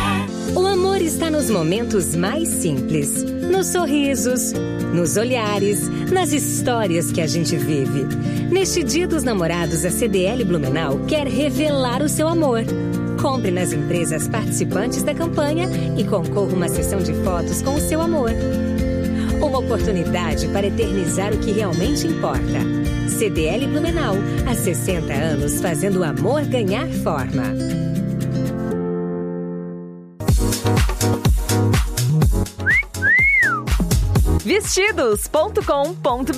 O amor está nos momentos mais simples, nos sorrisos, nos olhares, nas histórias que a gente vive. Neste Dia dos Namorados, a CDL Blumenau quer revelar o seu amor. Compre nas empresas participantes da campanha e concorra uma sessão de fotos com o seu amor. Uma oportunidade para eternizar o que realmente importa. CDL Blumenau, há 60 anos fazendo o amor ganhar forma. Vestidos.com.br.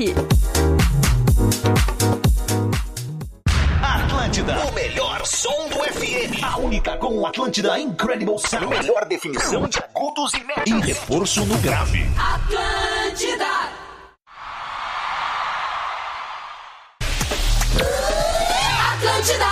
Atlântida, o melhor som do FM. A única com o Atlântida Incredible Sound. Melhor definição de agudos e médios. E reforço no grave. Atlântida. Atlântida.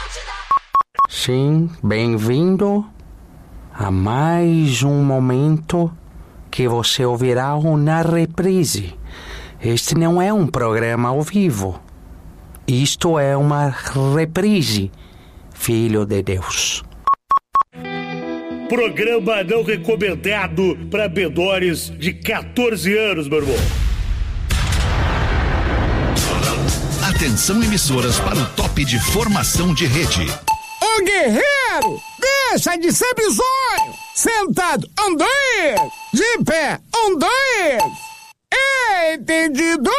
Sim, bem-vindo a mais um momento que você ouvirá na reprise. Este não é um programa ao vivo. Isto é uma reprise, filho de Deus. Programa não recomendado para menores de 14 anos, meu irmão. Atenção, emissoras, para o top de formação de rede. Ô guerreiro, deixa de ser bizonho. Sentado, 1, 2. De pé, 1, 2. Entendido?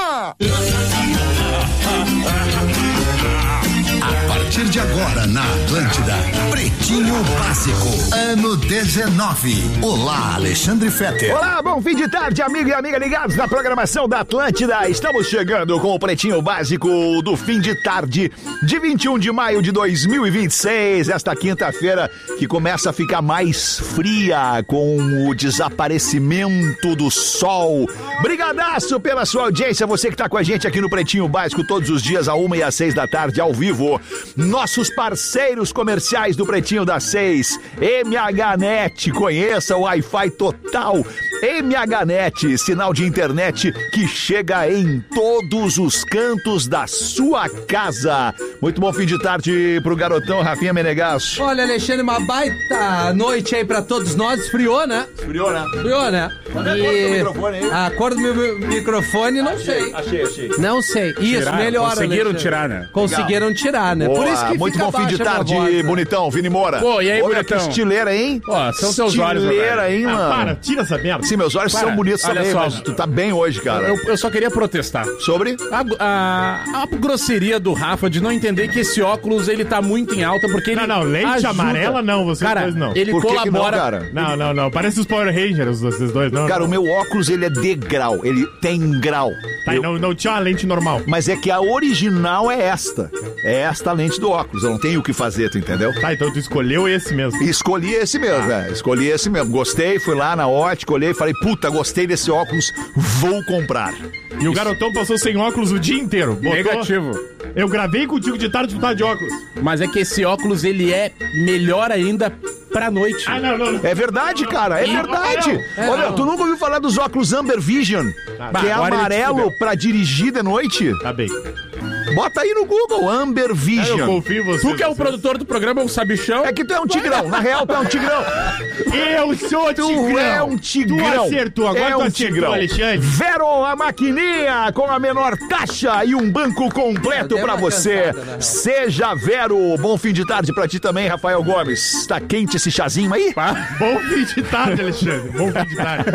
A partir de agora na Atlântida, Pretinho Básico, ano 19. Olá, Alexandre Fetter. Olá, bom fim de tarde, amigo e amiga ligados na programação da Atlântida. Estamos chegando com o Pretinho Básico do fim de tarde de 21 de maio de 2026. Esta quinta-feira que começa a ficar mais fria com o desaparecimento do sol. Brigadaço pela sua audiência, você que está com a gente aqui no Pretinho Básico todos os dias, 1 e às 6 da tarde, ao vivo. Nossos parceiros comerciais do Pretinho das 6, MHNet, conheça o Wi-Fi total. MHNet, sinal de internet que chega em todos os cantos da sua casa. Muito bom fim de tarde pro garotão Rafinha Menegasso. Olha, Alexandre, uma baita noite aí pra todos nós. Esfriou, né? Esfriou, né? Esfriou, né? Cadê a cor do microfone aí? A cor do meu microfone, não sei. Achei. Não sei. Isso, Tiraram, melhor, conseguiram Alexandre. tirar, né? Conseguiram tirar, né? Boa, Por isso que muito fica bom fim de baixa a tarde, minha voz, né? bonitão, Vini Moura. Pô, e aí, olha bonitão? que estileira, hein? Ó, são teus olhos, estileira, velho. hein, mano? Para, tira essa merda. Sim, meus olhos são bonitos olha também, só. mas tu tá bem hoje, cara. Eu só queria protestar. Sobre? A grosseria do Rafa de não entender que esse óculos, ele tá muito em alta, porque ele Não, lente ajuda. amarela não, vocês Cara, dois não. ele Por que que não, colabora... cara? Não. Parece os Power Rangers, vocês dois, não. Cara, não. o meu óculos, ele é de grau. Ele tem grau. Tá, e não tinha uma lente normal. Mas é que a original é esta. É esta a lente do óculos. Eu não tenho o que fazer, tu entendeu? Tá, então tu escolheu esse mesmo. Escolhi esse mesmo, velho. Escolhi esse mesmo. Gostei, fui lá na ótica, olhei e falei, puta, gostei desse óculos, vou comprar. E o garotão passou sem óculos o dia inteiro. Botou... Negativo. Eu gravei contigo de tarde, tu tá de óculos. Mas é que esse óculos, ele é melhor ainda pra noite. Ah, não. É verdade, cara, é verdade. Olha, tu nunca ouviu falar dos óculos Amber Vision? Que é agora ele te amarelo fudeu. pra dirigir de noite? Tá bem. Bota aí no Google, Amber Eu Vision. confio em você. Tu que é o produtor do programa, o sabichão. É que tu é um tigrão, na real tu é um tigrão. Eu sou Tu tigrão. é um tigrão. Tu acertou, agora é tu um acertou, tigrão. Alexandre. Veron, a maquininha com a menor taxa e um banco completo Deu pra uma você. cansada, na real. Seja Vero. Bom fim de tarde pra ti também, Rafael Gomes. Tá quente esse chazinho aí? Bom fim de tarde, Alexandre. Bom fim de tarde.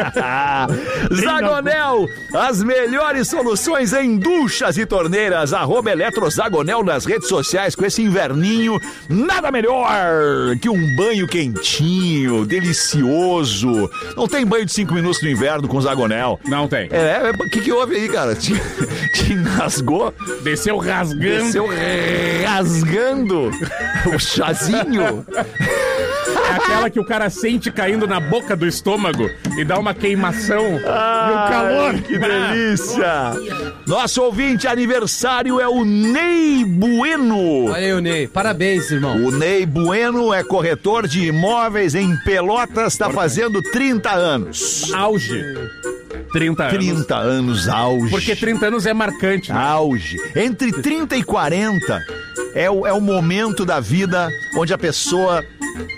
Zagonel, as melhores soluções em duchas e torneiras. @EletroZagonel nas redes sociais. Com esse inverninho, nada melhor que um banho quentinho, delicioso. Não tem banho de 5 minutos no inverno com Zagonel. Não tem. O que houve aí, cara? Te engasgou? Desceu rasgando. Desceu rasgando o chazinho. É aquela que o cara sente caindo na boca do estômago e dá uma queimação. E o calor. Que delícia! Nosso ouvinte aniversário é o Ney Bueno. Olha aí o Ney. Parabéns, irmão. O Ney Bueno é corretor de imóveis em Pelotas, está fazendo 30 anos. Auge. 30 anos. 30 anos, auge. Porque 30 anos é marcante, né? Auge. Entre 30 e 40 é o momento da vida onde a pessoa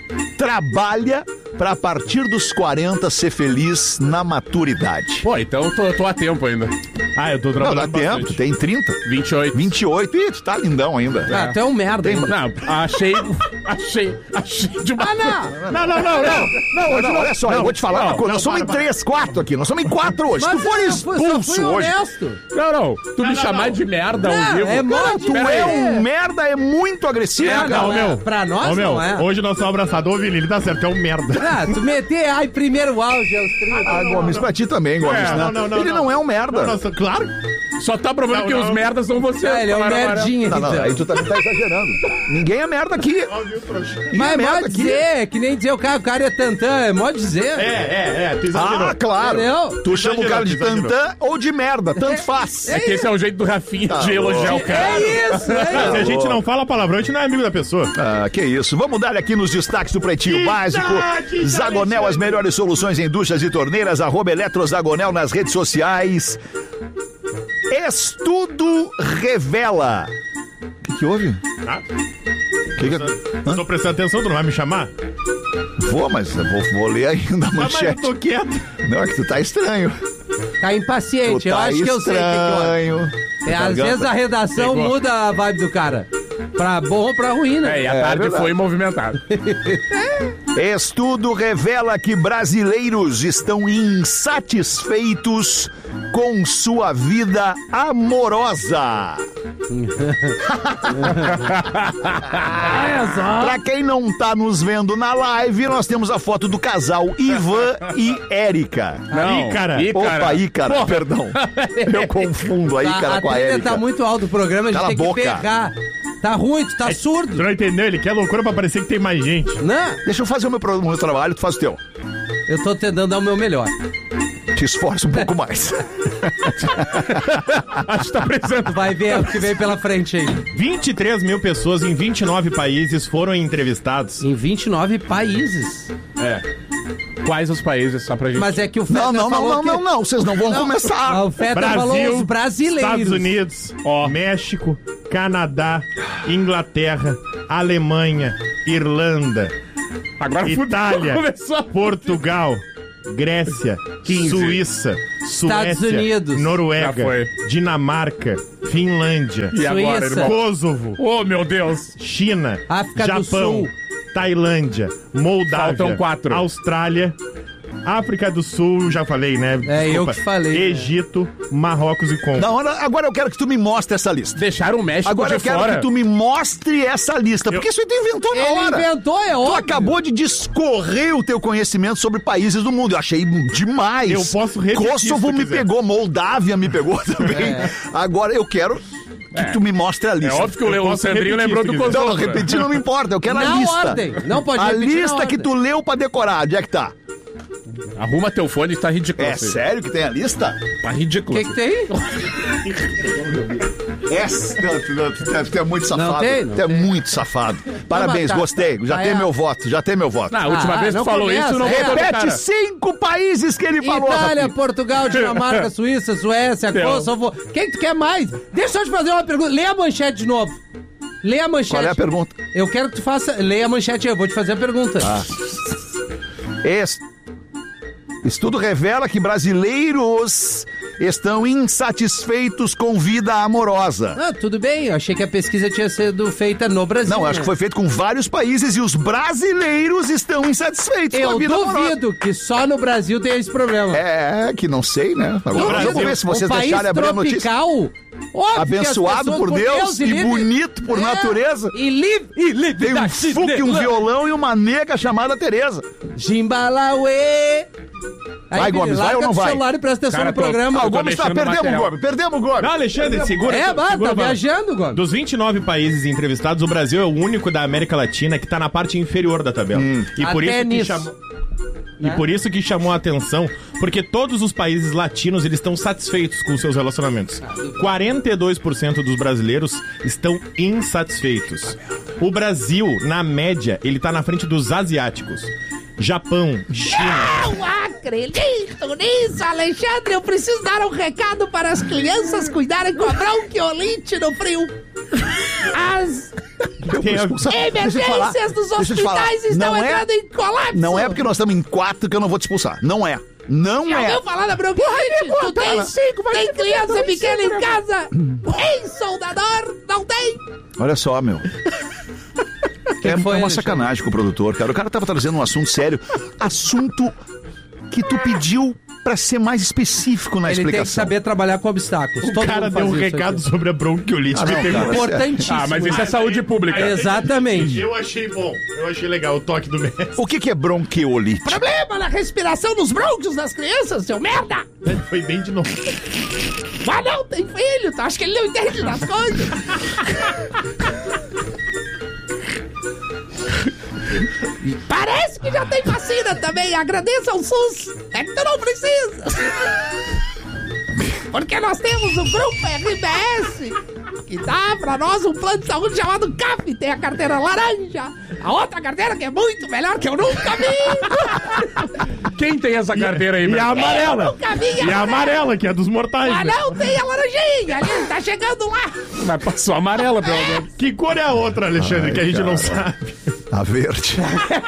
trabalha pra a partir dos 40 ser feliz na maturidade? Pô, então eu tô a tempo ainda. Ah, eu tô Não, trabalhando dá tempo, bastante. tu tem 30. 28. 28. Ih, tu tá lindão ainda. Ah, tu é um merda, hein? Não, achei de uma... Não, olha só, eu vou te falar uma coisa. Nós somos em 3, 4 aqui. Nós somos em 4 hoje. Se tu for expulso hoje... Não. Tu me chamar de merda ao vivo. É mó Tu é um merda, é muito agressivo, cara. meu. Pra nós Ô, meu, não é. hoje nós somos abraçador, Vini, ele tá certo, é um merda. Ah, tu meter, primeiro auge aos 30. Ah, Gomes, pra ti também, Gomes, né? não. Ele não é um merda. Nossa, claro. Só tá provando que os merdas são vocês. Ele é um merdinha. Não, aí tu também tá exagerando. Ninguém é merda aqui. Mas é merda mó aqui. dizer, que nem dizer o cara é tantã, é mó dizer. Tu exagerou. Ah, claro. Entendeu? Tu chama o cara de tantã ou de merda, tanto faz. É que esse é o jeito do Rafinha de elogiar o cara. É isso, Se a gente não fala palavrão, a gente não é amigo da pessoa. Ah, que isso. Vamos dar aqui nos destaques do Pretinho Básico. Zagonel, as melhores soluções em duchas e torneiras. @eletrozagonel nas redes sociais. Estudo revela. O que houve? Tô prestando atenção, tu não vai me chamar? Vou, mas eu vou ler ainda a Mas eu manchete. tô quieto. Não, é que tu tá estranho. Tá impaciente, Tu eu tá acho que eu sei o que estranho. é. Às vezes a redação Pegou. muda a vibe do cara. Pra bom ou pra ruim, né? E a tarde verdade. foi movimentada. Estudo revela que brasileiros estão insatisfeitos com sua vida amorosa. Pra quem não tá nos vendo na live, nós temos a foto do casal Ivan e Érica. Não. Ícara. Opa, Ícara, perdão. Eu confundo a Ícara com a trilha Érica. tá muito alto o programa, a gente Cala tem a que boca. pegar. Tá ruim, tu tá Tu surdo. não entendeu? Ele quer loucura pra parecer que tem mais gente. Não, Deixa eu fazer o meu trabalho, tu faz o teu. eu tô tentando dar o meu melhor. Te esforça um pouco mais. Acho que tá precisando. Vai ver o que vem pela frente aí. 23 mil pessoas em 29 países foram entrevistados. Em 29 países. Quais os países, só pra gente... Mas é que o Feta Não, falou que... vocês não vão começar. O Feta falou os brasileiros. Estados Unidos, México, Canadá, Inglaterra, Alemanha, Irlanda, Agora Itália, começou. Portugal, Grécia, 15. Suíça, Estados Suécia, Unidos. Já Noruega, foi. Dinamarca, Finlândia, E agora, Suíça. irmão? Kosovo, Oh, meu Deus. China, África do Japão, Sul. Tailândia, Moldávia, Faltam 4. Austrália, África do Sul, já falei, né? É, eu que falei, Egito, Marrocos e Congo. Agora eu quero que tu me mostre essa lista. Deixaram o México Agora eu de quero fora. que tu me mostre essa lista, porque isso aí tu inventou na Ele hora. inventou, é Tu óbvio. acabou de discorrer o teu conhecimento sobre países do mundo. Eu achei demais. Eu posso repetir Kosovo se tu me quiser. pegou, Moldávia me pegou também. Agora eu quero que tu me mostre a É lista. óbvio que o posso Sandrinho repetir, lembrou se do quiser. Kosovo. Não, repetir não me importa, eu quero a Na lista. ordem. Não pode A repetir na lista que ordem. tu leu pra decorar, onde é que tá? Arruma teu fone, tá ridículo. É isso aí. sério que tem a lista? Tá O ridículo. que tem? Tu é muito safado. Não tem, não tu é tem. muito safado. Parabéns, tá- gostei. Já tá tem errado. meu voto, já tem meu voto. Na última vez que não tu falou começa, isso, não é. botou do Repete cara. 5 países que ele falou. Itália, Rafinha. Portugal, Dinamarca, Suíça, Suécia, Deu. Kosovo. Quem que tu quer mais? Deixa eu te fazer uma pergunta. Lê a manchete de novo. Lê a manchete. Qual é a pergunta? Eu quero que tu faça... Lê a manchete aí, eu vou te fazer a pergunta. Estudo revela que brasileiros estão insatisfeitos com vida amorosa. Ah, tudo bem. Eu achei que a pesquisa tinha sido feita no Brasil. Não, acho né? que foi feito com vários países e os brasileiros estão insatisfeitos com a Eu vida amorosa. duvido que só no Brasil tem esse problema. É, que não sei, né? Agora, vamos ver se vocês um país deixarem abrir a notícia. tropical, óbvio Abençoado que as por pessoas, Deus e livre- bonito por natureza. E livre Tem um fuque, um violão e uma nega chamada Tereza. Jimbalaue. Vai, Gomes, vai ou não o vai? celular e presta atenção Cara, no programa. Ah, o Gomes tá, mexendo no perdemos o material. Gomes, perdemos o Gomes. Não, Alexandre, segura. É, tá segura, vamos. viajando, Gomes. Dos 29 países entrevistados, o Brasil é o único da América Latina que tá na parte inferior da tabela. E por Até isso que nisso. chamou... E por isso que chamou a atenção, porque todos os países latinos eles estão satisfeitos com seus relacionamentos. 42% dos brasileiros estão insatisfeitos. O Brasil, na média, ele tá na frente dos asiáticos. Japão, China. Não acredito nisso, Alexandre. Eu preciso dar um recado para as crianças cuidarem com a bronquiolite no frio. As Emergências dos hospitais estão entrando em colapso. Não é porque nós estamos em 4 que eu não vou te expulsar. Não é. Não Já é. ouviu falar da bronquite? Tu tem 5, tem criança pequena em casa? Ei, soldador, não tem? Olha só, meu. É uma sacanagem com o produtor, cara. O cara tava trazendo um assunto sério. Assunto que tu pediu pra ser mais específico na explicação. Ele tem que saber trabalhar com obstáculos. O cara deu um recado sobre a bronquiolite. Importantíssimo. Ah, mas isso é saúde pública. Exatamente. Eu achei bom. Eu achei legal o toque do mestre. O que é bronquiolite? Problema na respiração dos brônquios das crianças, seu merda! Foi bem de novo. Mas não, tem filho, tu acha que ele não entende das coisas? Parece que já tem vacina também, agradeça ao SUS. É que tu não precisa. Porque nós temos o Grupo RBS, que dá pra nós um plano de saúde chamado CAP. Tem a carteira laranja, a outra carteira que é muito melhor, que eu nunca vi. Quem tem essa carteira aí, E a amarela. Eu nunca vi E a amarela, que é dos mortais. Mas né? não, tem a laranjinha ali, tá chegando lá. Mas passou amarela, pelo menos. Que cor é a outra, Alexandre, que a gente não sabe? A verde.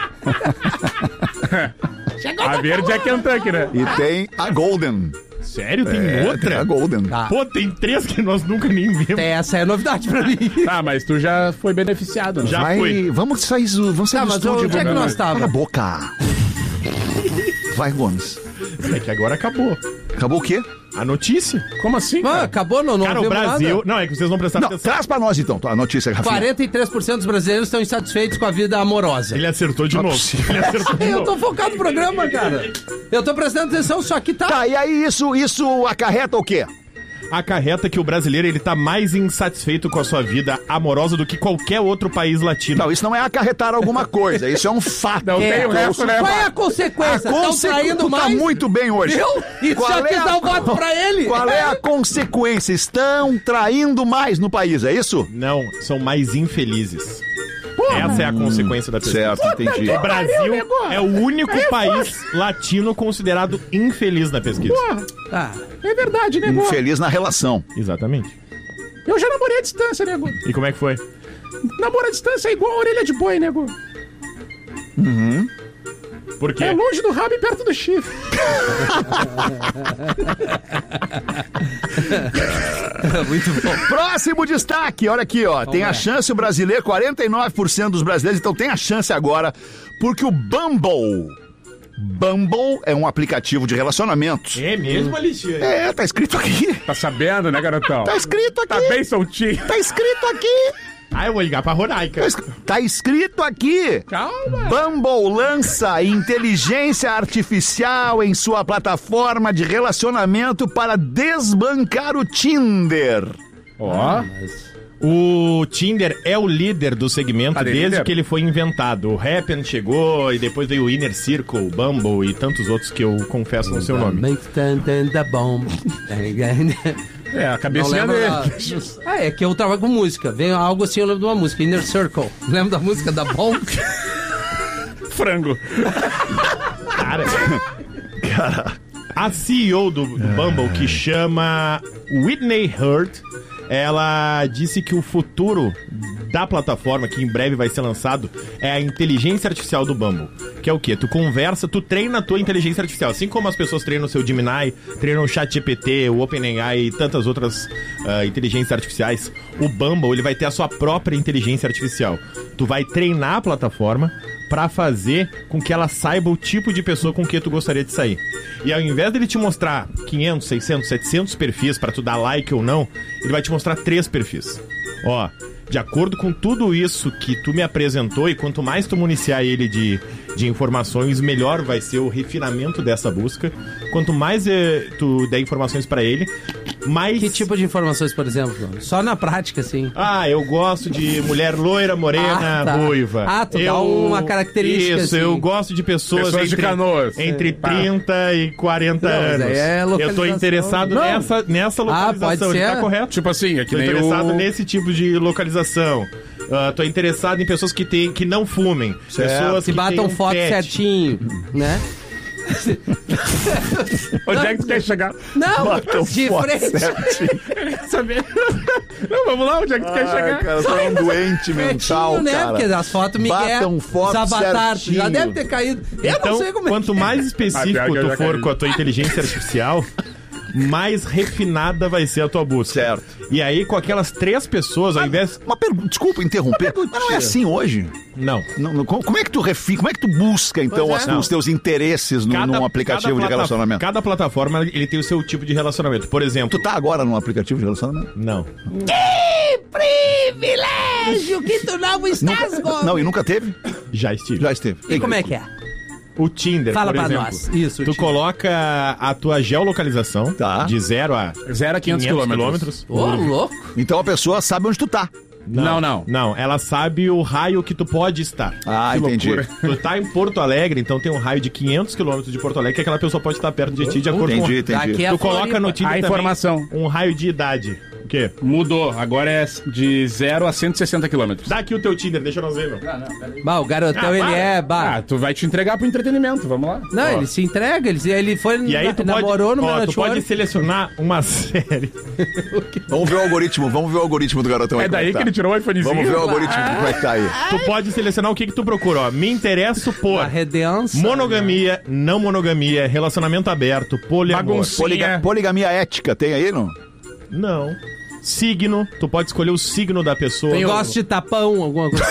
Chegou A verde é Kentucky, né? E tem a golden. Sério? Tem outra? Tem a golden. Pô, tem 3 que nós nunca nem vimos. Essa é novidade pra mim. Tá, mas tu já foi beneficiado, né? Já foi. Vamos sair do Mas estúdio. onde é que nós Cala a tava? boca. Vai, Gomes. É que agora acabou. Acabou o quê? A notícia. Como assim, Mano, cara? acabou, não Cara, o vimos Brasil... nada. Não, é que vocês não prestaram Não, atenção. traz pra nós então a notícia, Rafinha. 43% dos brasileiros estão insatisfeitos com a vida amorosa. Ele acertou de novo. Ele acertou de Eu novo. tô focado no programa, cara. Eu tô prestando atenção, só que tá... Tá, e aí isso acarreta o quê? Acarreta que o brasileiro ele tá mais insatisfeito com a sua vida amorosa do que qualquer outro país latino. Não, isso não é acarretar alguma coisa, isso é um fato. Não tem o resto, né? Qual é a consequência? Estão traindo Tu tá mais? muito bem hoje. Viu? E já quis dar o voto pra ele. Qual é a consequência? Estão traindo mais no país, é isso? Não, são mais infelizes. Essa é a consequência da pesquisa. Certo, entendi. O Brasil é o único país latino considerado infeliz na pesquisa. Ah, É verdade, nego. Infeliz na relação. Exatamente. Eu já namorei à distância, nego. E como é que foi? Namoro à distância é igual a orelha de boi, nego. Por quê? É longe do rabo e perto do chifre. muito bom. Próximo destaque, olha aqui, ó. Tem a chance o brasileiro, 49% dos brasileiros, então tem a chance agora, porque o Bumble é um aplicativo de relacionamentos. É mesmo, Alexandre? É, tá escrito aqui. Tá sabendo, né, garotão? Tá escrito aqui. Tá bem soltinho. Tá escrito aqui. Ah, eu vou ligar pra Rodaica. Tá escrito aqui. Calma. Bumble lança inteligência artificial em sua plataforma de relacionamento para desbancar o Tinder. Ó. O Tinder é o líder do segmento Cadê desde líder? que ele foi inventado. O Happn chegou e depois veio o Inner Circle, o Bumble e tantos outros que eu confesso no seu nome. É, a Não cabecinha lembro dele. é que eu trabalho com música. Vem algo assim, eu lembro de uma música, Inner Circle. Lembro da música da Bomb? Frango. Cara, a CEO do Bumble, que chama Whitney Hurt, ela disse que o futuro da plataforma, que em breve vai ser lançado, é a inteligência artificial do Bumble. Que é o quê? Tu conversa, tu treina a tua inteligência artificial. Assim como as pessoas treinam o seu Gemini, treinam o ChatGPT, o OpenAI e tantas outras inteligências artificiais, o Bumble, ele vai ter a sua própria inteligência artificial. Tu vai treinar a plataforma pra fazer com que ela saiba o tipo de pessoa com que tu gostaria de sair. E ao invés dele te mostrar 500, 600, 700 perfis pra tu dar like ou não, ele vai te mostrar 3 perfis. Ó, de acordo com tudo isso que tu me apresentou, e quanto mais tu municiar ele de informações, melhor vai ser o refinamento dessa busca. Quanto mais tu der informações pra ele, mais... Que tipo de informações, por exemplo? Só na prática, assim. Ah, eu gosto de mulher loira, morena, ruiva. Ah, tu dá uma característica, Isso, assim. eu gosto de pessoas de Canoas. entre 30 e 40 anos. É Eu tô interessado nessa localização. pode ser. Tá correto? Tipo assim, é que Tô nem interessado o... nesse tipo de localização. Tô interessado em pessoas que não fumem. Pessoas Que batam tenham foto pet. certinho, né? Onde é que tu quer chegar? Não, Bota um de foto frente. certinho. Saber? Não, vamos lá, onde é que tu quer chegar? Cara, tu é um doente mental, Pretinho, né? cara. Porque as fotos Miguel, Batam foto os avatar, certinho. já deve ter caído. Eu Então, não sei como é quanto mais específico Ah, tu já for caí. com a tua inteligência artificial, mais refinada vai ser a tua busca. Certo. E aí, com aquelas 3 pessoas, ao invés... Uma pergunta, desculpa interromper, mas não é assim hoje. Não. Como é que tu refina, como é que tu busca, então, Pois é. os teus interesses num aplicativo de relacionamento? Cada plataforma, ele tem o seu tipo de relacionamento. Por exemplo... Tu tá agora num aplicativo de relacionamento? Não. Que privilégio que tu não estás, Gomes. Não, e nunca teve? Já estive. Já esteve. E como é que é? O Tinder, Fala por pra exemplo. nós. Isso, o Tu Tinder. coloca a tua geolocalização Tá. de 0 a 0 a 500 quilômetros. Ô, louco. Então a pessoa sabe onde tu tá. Não. Não, ela sabe o raio que tu pode estar. Ah, Que entendi. loucura. Tu tá em Porto Alegre, então tem um raio de 500 quilômetros de Porto Alegre que aquela pessoa pode estar perto de ti de acordo Entendi, com... entendi. Daqui a Tu coloca Floripa. no Tinder A também informação. um raio de idade. O quê? Mudou. Agora é de 0 a 160 quilômetros. Dá aqui o teu Tinder, deixa nós ver, meu. Bah, o garotão, Ah, ele para. é... Bah. Ah, tu vai te entregar pro entretenimento, vamos lá. Não, ele se entrega, ele foi, E aí tu namorou no pode, Melhor tu pode selecionar uma série. Vamos ver o algoritmo do garotão aí. É daí como que tá. ele tirou o iPhonezinho. Vamos ver o algoritmo, como é que tá aí. Tu pode selecionar o que tu procura, ó. Me interesso por A redenção. monogamia, não monogamia, relacionamento aberto, poliamor. Baguncinha. Poligamia ética tem aí, não? Não. Signo, tu pode escolher o signo da pessoa. Eu gosto de tapão, alguma coisa.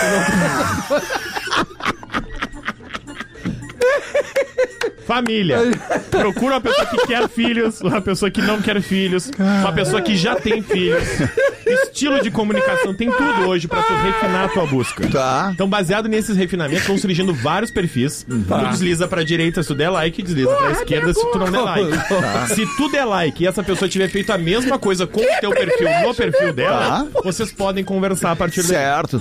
Família. Procura uma pessoa que quer filhos, uma pessoa que não quer filhos, uma pessoa que já tem filhos. Estilo de comunicação, tem tudo hoje pra tu refinar a tua busca. Tá. Então, baseado nesses refinamentos, vão surgindo vários perfis. Tu desliza pra direita se tu der like, desliza pra esquerda se tu não der like. Se tu der like e essa pessoa tiver feito a mesma coisa com o teu perfil no perfil dela, vocês podem conversar a partir daí. Certo.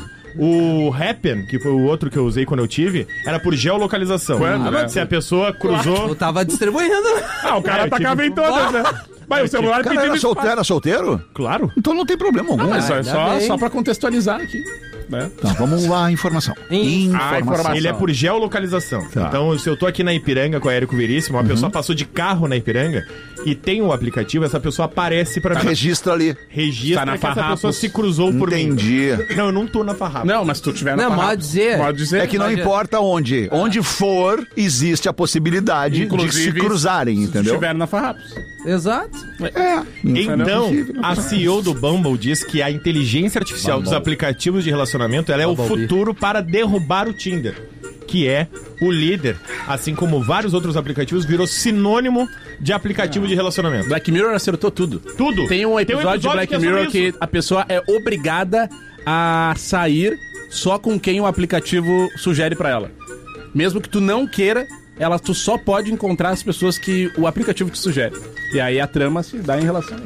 O Happen, que foi o outro que eu usei quando eu tive, era por geolocalização. Quando, né? Se a pessoa cruzou... Eu tava distribuindo. Ah, o cara É, eu atacava tive- em todas, né? Mas o celular O cara pedindo era espaço. solteiro? Claro. Então não tem problema algum. Mas ainda bem. só pra contextualizar aqui. Né? Tá, vamos lá, informação. informação. Ele é por geolocalização. Tá. Então, se eu tô aqui na Ipiranga com a Érico Veríssimo, uma pessoa passou de carro na Ipiranga e tem o aplicativo, essa pessoa aparece pra mim. Registra ali. Registra Tá na que essa Farrapos. pessoa se cruzou por mim. Entendi. Não, eu não tô na Farrapos. Não, mas se tu tiver na Não, Farrapos, pode dizer. Pode dizer. É que não importa onde. Onde for, existe a possibilidade de se Inclusive, cruzarem, se tu entendeu? estiver na Farrapos. Exato. É. Então, a CEO do Bumble diz que a inteligência artificial dos aplicativos de relacionamento ela é o futuro para derrubar o Tinder, que é o líder, assim como vários outros aplicativos, virou sinônimo de aplicativo de relacionamento. Black Mirror acertou tudo. Tudo. Tem um episódio de Black que é sobre Mirror que isso. a pessoa é obrigada a sair só com quem o aplicativo sugere pra ela. Mesmo que tu não queira, tu só pode encontrar as pessoas que o aplicativo te sugere. E aí a trama se dá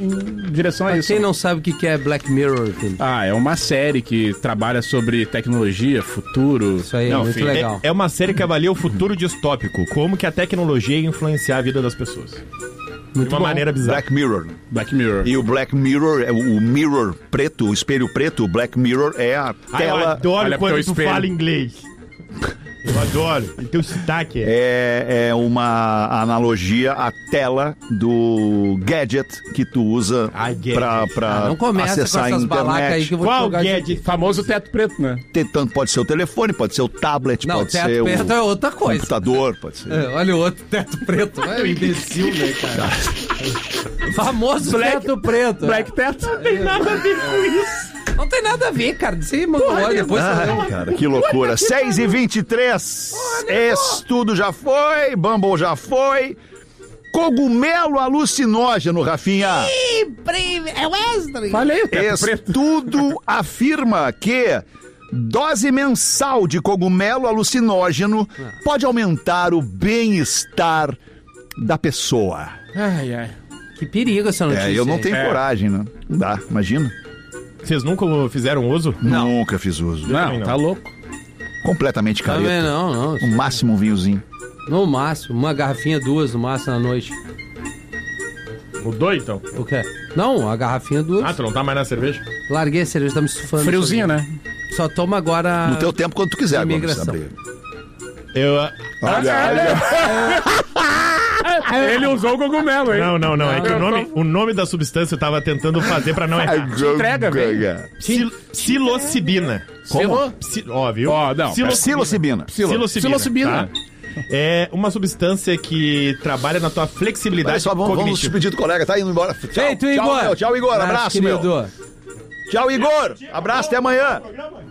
em direção a Pra isso. quem não sabe o que é Black Mirror, filho. Ah, é uma série que trabalha sobre tecnologia, futuro. Isso aí é Não, muito filho, legal. é uma série que avalia o futuro distópico, como que a tecnologia ia influenciar a vida das pessoas. De uma maneira bizarra. Black Mirror. Black Mirror. E o Black Mirror, o mirror preto, o espelho preto, o Black Mirror é a Ai, eu tela... adoro Olha pro quando teu tu espelho. fala inglês. Eu adoro. E teu sotaque É uma analogia à tela do gadget que tu usa gadget. pra Não começa com acessar a essas balacas aí internet. que eu vou te Qual jogar. gadget? Famoso teto preto, né? Tanto pode ser o telefone, pode ser o tablet, Não, pode teto ser preto o é outra coisa. computador, pode ser. É, olha o outro teto preto. É um imbecil, né, cara? Famoso teto preto. Black teto. Não tem nada a ver com isso. Não tem nada a ver, cara. Você mandou olha, depois Ai, cara, que loucura. 6h23. Estudo já foi, Bumble já foi. Cogumelo alucinógeno, Rafinha. É Wesley. Falei, o teto preto. Estudo afirma que dose mensal de cogumelo alucinógeno pode aumentar o bem-estar da pessoa. Ai, ai. Que perigo essa notícia. Eu não aí. tenho coragem, né? Não dá, imagina. Vocês nunca fizeram uso? Nunca fiz uso. Não, não. tá louco. Completamente Também careta. não. No máximo um vinhozinho. No máximo, uma garrafinha, duas no máximo na noite. Mudou, então? O quê? Não, a garrafinha, duas. Ah, tu não tá mais na cerveja? Larguei a cerveja, tá me estufando. Friozinho, né? Só toma agora... No teu tempo, quando tu quiser, Gomes. imigração. Abrir. Eu... Olha. Ele usou o cogumelo, hein? Não. É que o nome da substância eu tava tentando fazer pra não errar. Entrega, velho. Psilocibina. Como? Viu? Não. Psilocibina. Psilocibina. Tá? É uma substância que trabalha na tua flexibilidade Olha só, vamos cognitiva. despedir do colega, tá indo embora. Tchau, Feito, Igor. Tchau, Igor. Abraço, meu. Tchau, Igor. Abraço, até amanhã.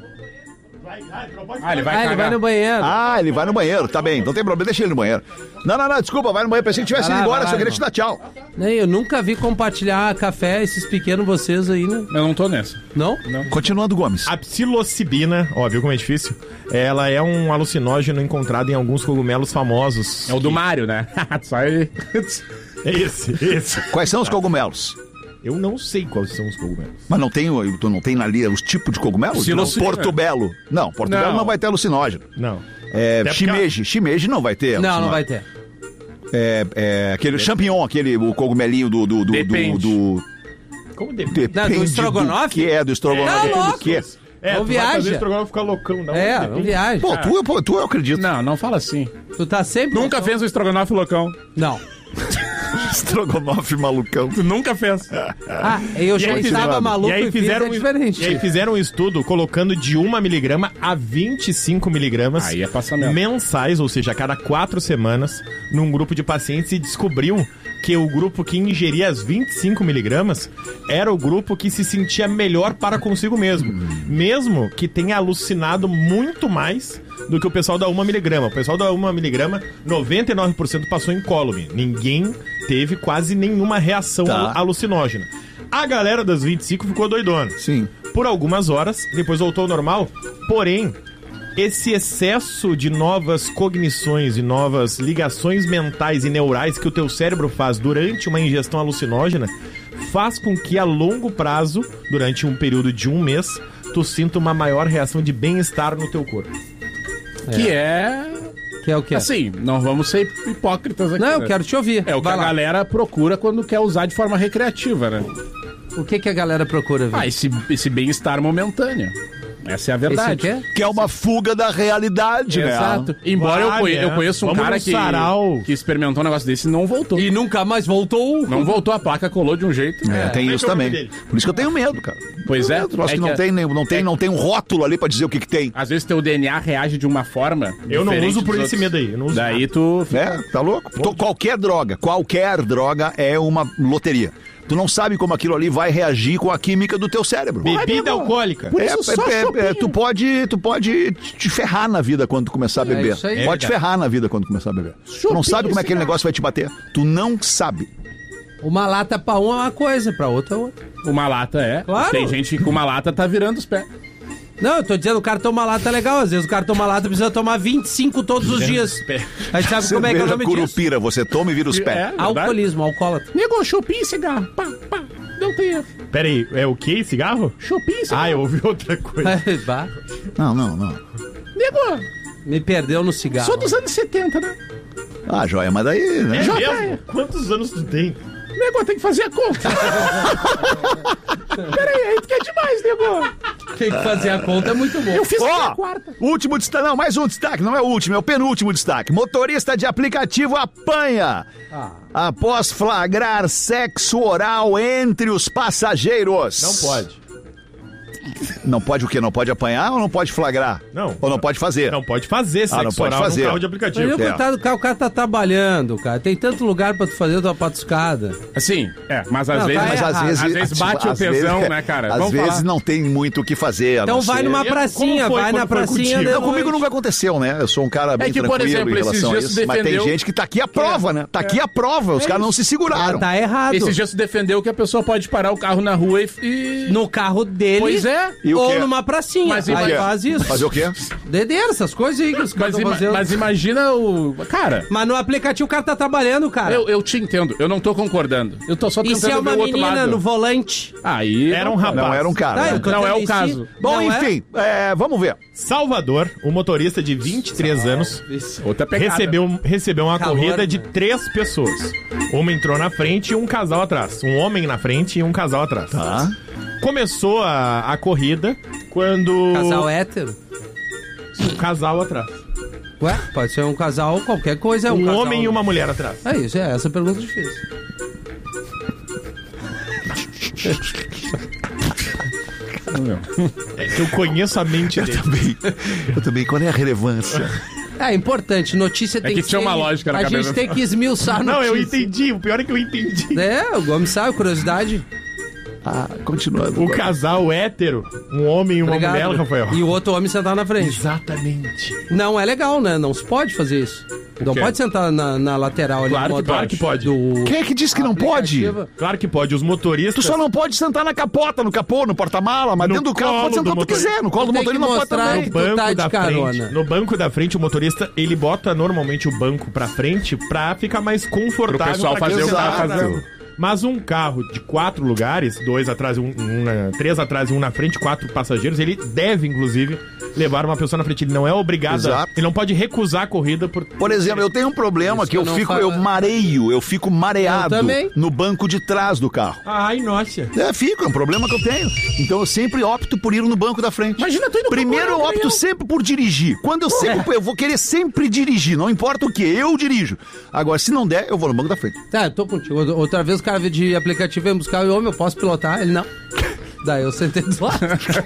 Ele vai no banheiro. Ele vai no banheiro, tá bem, não tem problema, deixa ele no banheiro. Não, desculpa, vai no banheiro, pensei que tivesse ido embora, só queria te dar tchau. Eu nunca vi compartilhar café, esses pequenos vocês aí, né? Eu não tô nessa. Não? Continuando, Gomes. A psilocibina, viu como é difícil? Ela é um alucinógeno encontrado em alguns cogumelos famosos. É o do Mário, né? Sai. É esse. Quais são os cogumelos? Eu não sei quais são os cogumelos. Mas tu não tem ali os tipos de cogumelos? Portobello. Não, Portobello não vai ter alucinógeno. Não. Shimeji não vai ter. Não vai ter. Aquele champignon, o cogumelinho do Como depende? Do estrogonofe? Do estrogonofe. Tá louco. Não viaja. Fazer estrogonofe ficar loucão. Não viaja. Tu eu acredito. Não fala assim. Tu tá sempre... Nunca fez um estrogonofe loucão. Não. Estrogonofe malucão. Tu nunca fez. Eu já estava maluco e diferente. E aí fizeram um estudo colocando de 1 miligrama a 25 miligramas Aí é passamento. mensais, ou seja, a cada 4 semanas, num grupo de pacientes, e descobriu que o grupo que ingeria as 25 miligramas era o grupo que se sentia melhor para consigo mesmo. Mesmo que tenha alucinado muito mais do que o pessoal da 1 miligrama. O pessoal da 1 miligrama, 99% passou incólume. Ninguém teve quase nenhuma reação alucinógena. A galera das 25 ficou doidona. Sim. Por algumas horas, depois voltou ao normal. Porém, esse excesso de novas cognições e novas ligações mentais e neurais que o teu cérebro faz durante uma ingestão alucinógena faz com que a longo prazo, durante um período de 1 mês, tu sinta uma maior reação de bem-estar no teu corpo. Que é o quê? Assim, não vamos ser hipócritas aqui. Não, eu quero te ouvir. É o que a galera procura quando quer usar de forma recreativa, né? O que a galera procura, Vitor? Esse bem-estar momentâneo. Essa é a verdade. Que é uma fuga da realidade, né? Exato. Embora eu conheço um cara que experimentou um negócio desse e não voltou. E nunca mais voltou. Não voltou, a placa colou de um jeito. Tem isso também. Por isso que eu tenho medo, cara. Pois é. Acho que não tem um rótulo ali pra dizer o que tem. Às vezes teu DNA reage de uma forma. Eu não uso por esse medo aí. Daí tu... Tá louco? Qualquer droga é uma loteria. Tu não sabe como aquilo ali vai reagir com a química do teu cérebro. Bebida alcoólica. Tu pode te ferrar na vida quando tu começar a beber. Pode te ferrar na vida quando começar a beber. Tu não sabe como aquele negócio vai te bater. Tu não sabe. Uma lata pra um é uma coisa, pra outra é outra. Uma lata é. Claro. Tem gente que com uma lata tá virando os pés. Não, eu tô dizendo, o cara toma lata legal. Às vezes o cara toma lata precisa tomar 25 todos os dias. Aí sabe como é que é o nome disso? Curupira, você toma e vira os pés. Alcoolismo, alcoólatra. Nego, chupim, cigarro. Pá. Não tem erro. Pera aí, é o que? Cigarro? Chupim, cigarro. Eu ouvi outra coisa. Não. Nego. Me perdeu no cigarro. Sou dos anos 70, né? Joia, mas daí, né? Mesmo? Quantos anos tu tem? Nego, tem que fazer a conta. Peraí, aí tu quer demais, nego. Tem que fazer a conta, é muito bom. Eu fiz a quarta. Último destaque, não, mais um destaque, não é o último, é o penúltimo destaque. Motorista de aplicativo apanha após flagrar sexo oral entre os passageiros. Não pode. Não pode o quê? Não pode apanhar ou não pode flagrar? Não. Ou não pode fazer? Não pode fazer sexo não pode oral fazer. no carro de aplicativo. Mas coitado do cara, o cara tá trabalhando, cara. Tem tanto lugar pra tu fazer a tua patuscada. Assim, mas às vezes bate o tesão, né, cara? Às vezes não tem muito o que fazer. Então vai numa pracinha, vai na pracinha. Não, comigo nunca aconteceu, né? Eu sou um cara bem tranquilo, por exemplo, em relação a isso. Mas tem gente que tá aqui a prova, né? Tá aqui a prova. Os caras não se seguraram. Tá errado. Esses dias se defendeu que a pessoa pode parar o carro na rua e... No carro dele. Pois é. Ou numa pracinha. Mas aí faz isso. Fazer o quê? Dedeira, essas coisas aí que os caras estão fazendo. Mas imagina o... Cara... Mas no aplicativo o cara tá trabalhando, cara. Eu te entendo. Eu não tô concordando. Eu tô só tentando ver o outro lado. E se é uma menina no volante? Aí... Era um rapaz. Não era um cara. Não é o caso. Bom, enfim, vamos ver. Salvador, um motorista de 23 anos, outra pegada. recebeu uma corrida de 3 pessoas. Uma entrou na frente e um casal atrás. Um homem na frente e um casal atrás. Tá. Começou a corrida quando... Casal hétero? Um casal atrás. Ué, pode ser um casal, qualquer coisa é um casal. homem e uma mulher atrás. É isso, é essa pergunta difícil. É que eu conheço a mente dele. Eu também. Qual é a relevância? É importante, notícia tem que que tinha ser... uma lógica na A cabeça. gente tem que esmiuçar a notícia. Não, eu entendi. O pior é que eu entendi. É, o Gomes sabe, curiosidade. Continuando. O casal hétero, um homem e uma Obrigado. mulher, Rafael. E o outro homem sentar na frente. Exatamente. Não é legal, né? Não se pode fazer isso. Não quê? pode sentar na lateral ali. Claro do que motor pode. Que pode. do Quem é que disse que não pode? aplicativo. Claro que pode. Os motoristas... Tu só não pode sentar na capota, no capô, no porta-mala, mas No dentro do carro colo pode sentar do onde tu quiser. No colo do Tem que motorista não pode mostrar também. que No banco tu tá de da carona. frente. No banco da frente, o motorista, ele bota normalmente o banco pra frente pra ficar mais confortável. Pro pessoal pra quem fazer o que tá tá fazendo. na- Mas um carro de 4 lugares, 2 atrás, 3 atrás e 1 na frente, 4 passageiros, ele deve, inclusive, levar uma pessoa na frente. Ele não é obrigado, Exato. ele não pode recusar a corrida Por exemplo, eu tenho um problema Isso que eu eu não fico, falo. eu fico mareado Eu também. no banco de trás do carro. Ai, nossa. É um problema que eu tenho. Então eu sempre opto por ir no banco da frente. Imagina, tu indo Primeiro eu procurar um opto sempre por dirigir. Quando eu vou querer sempre dirigir, não importa o que, eu dirijo. Agora, se não der, eu vou no banco da frente. Tá, eu tô contigo. Outra vez o cara veio de aplicativo veio buscar o homem, eu posso pilotar? Ele não. Daí eu sentei do lado.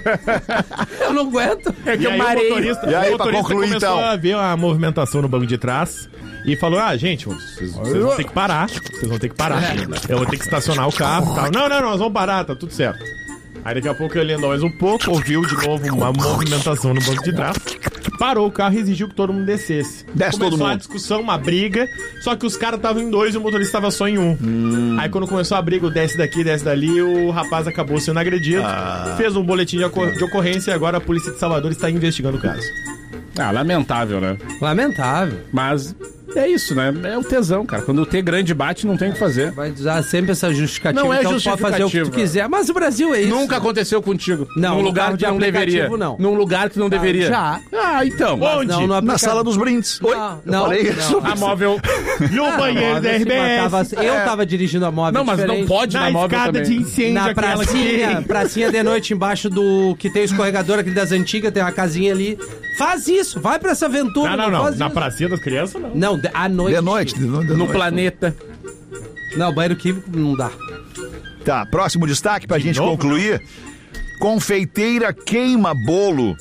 Eu não aguento. É que E eu aí marei. o motorista, E aí, o pra motorista concluir, começou então? a ver a movimentação no banco de trás e falou, gente, vocês vão ter que parar. Vocês vão ter que parar. Eu vou ter que estacionar o carro e tal. Não, nós vamos parar, tá tudo certo. Aí daqui a pouco ele andou mais um pouco, ouviu de novo uma movimentação no banco de trás, parou o carro e exigiu que todo mundo descesse. Desce todo Começou mundo. a discussão, uma briga, só que os caras estavam em 2 e o motorista estava só em 1. Aí quando começou a briga, o desce daqui, desce dali, o rapaz acabou sendo agredido, fez um boletim de ocorrência e agora a Polícia de Salvador está investigando o caso. Lamentável, né? Lamentável. Mas é isso, né? É o tesão, cara. Quando o T grande bate, não tem o que fazer. Vai usar sempre essa justificativa. Não é então tu pode fazer o que tu justificativa. quiser. Mas o Brasil é isso. Nunca aconteceu contigo. Não, Num no lugar carro que de não deveria. aplicativo, não. Num lugar que não deveria. Já. Então. Onde? Não, no Na aplicativo. sala dos brindes. Oi? Não, Eu não, falei não. isso. A móvel. No banheiro da RBS, Eu tava dirigindo a móvel Não, mas não diferente. pode na na móvel escada também. de incêndio, Na aquela pracinha de noite, embaixo do que tem o escorregador, aquele das antigas, tem uma casinha ali. Faz isso, vai pra essa aventura. Não. faz Na isso. pracinha das crianças, não. Não, à noite. De noite. No planeta. Não, banheiro químico não dá. Tá, próximo destaque pra gente novo? concluir. Confeiteira queima bolo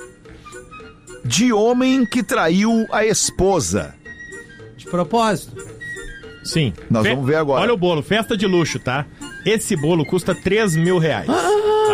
de homem que traiu a esposa. De propósito. Sim. Nós vamos ver agora. Olha o bolo, festa de luxo, tá? Esse bolo custa 3 mil reais. Tá?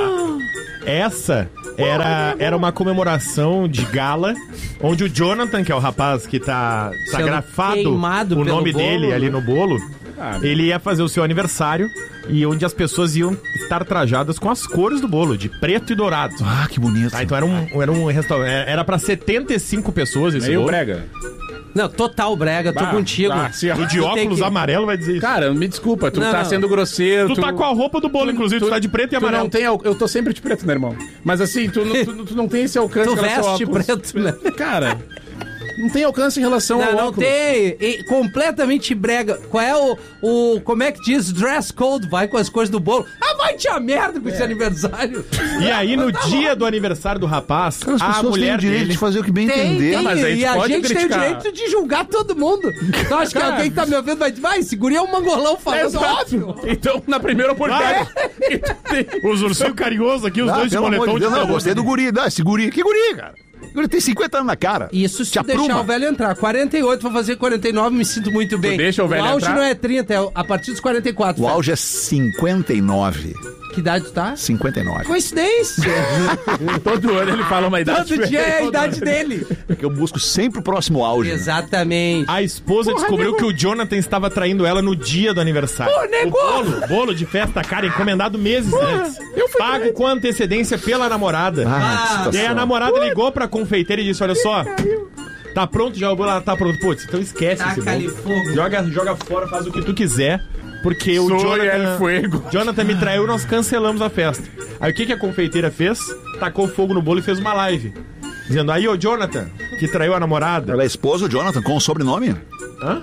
Essa era uma comemoração de gala, onde o Jonathan, que é o rapaz que tá Sendo grafado queimado o pelo nome bolo, dele né? ali no bolo, ele ia fazer o seu aniversário e onde as pessoas iam estar trajadas com as cores do bolo, de preto e dourado. Ah, que bonito. Tá, então era um restaurante, era pra 75 pessoas esse Meio bolo. brega. Não, total brega, tô contigo. Sim, O de Tu tem óculos que- amarelo vai dizer isso. Cara, me desculpa, tu Não, tá não. sendo grosseiro. Tu tá com a roupa do bolo, inclusive, tu tá de preto e tu amarelo. não tem, eu tô sempre de preto, né, irmão? Mas assim, tu não tem esse alcance Tu em relação ao veste óculos. preto, né? Cara, não tem alcance em relação ao Não óculos. tem. Completamente brega. Qual é o. Como é que diz? Dress code. Vai com as cores do bolo. Vai te a merda com esse aniversário. E aí, no dia do aniversário do rapaz, As a pessoas têm o mulher direito dele... de fazer o que bem entender. Tem, mas aí e tu a pode gente tem o criticar. direito de julgar todo mundo. Então acho que Cara, alguém que tá me ouvindo vai segurar um mangolão falando, Exato. óbvio. Então, na primeira oportunidade. Os ursinhos carinhosos aqui, os Ah, dois de pelo amor moletom de de Deus, não, eu sabor. gostei do guri. Não, esse guri. Que guri, cara? O guri tem 50 anos na cara. Isso se Te deixar apruma. o velho entrar. 48, vou fazer 49, me sinto muito bem. deixa o velho auge entrar? não é 30, é a partir dos 44. O velho. auge é 59. Que idade tu tá? 59. Coincidência. Todo ano ele fala uma idade. Todo dia é a idade dele. Porque eu busco sempre o próximo auge. né? Exatamente. A esposa descobriu que o Jonathan estava traindo ela no dia do aniversário. O bolo de festa, cara, encomendado meses antes. Pago com antecedência pela namorada. Ah, que E aí a situação. namorada ligou pra confeiteira e disse, olha só... Tá pronto já o bolo? Ela tá pronto. Putz, então esquece esse Taca-lhe bolo. fogo. Joga fora, faz o que tu quiser. Porque o Soy el fuego. Jonathan me traiu, nós cancelamos a festa. Aí o que a confeiteira fez? Tacou fogo no bolo e fez uma live. Dizendo, aí, ô Jonathan, que traiu a namorada. Ela é esposa do Jonathan com o sobrenome? Hã?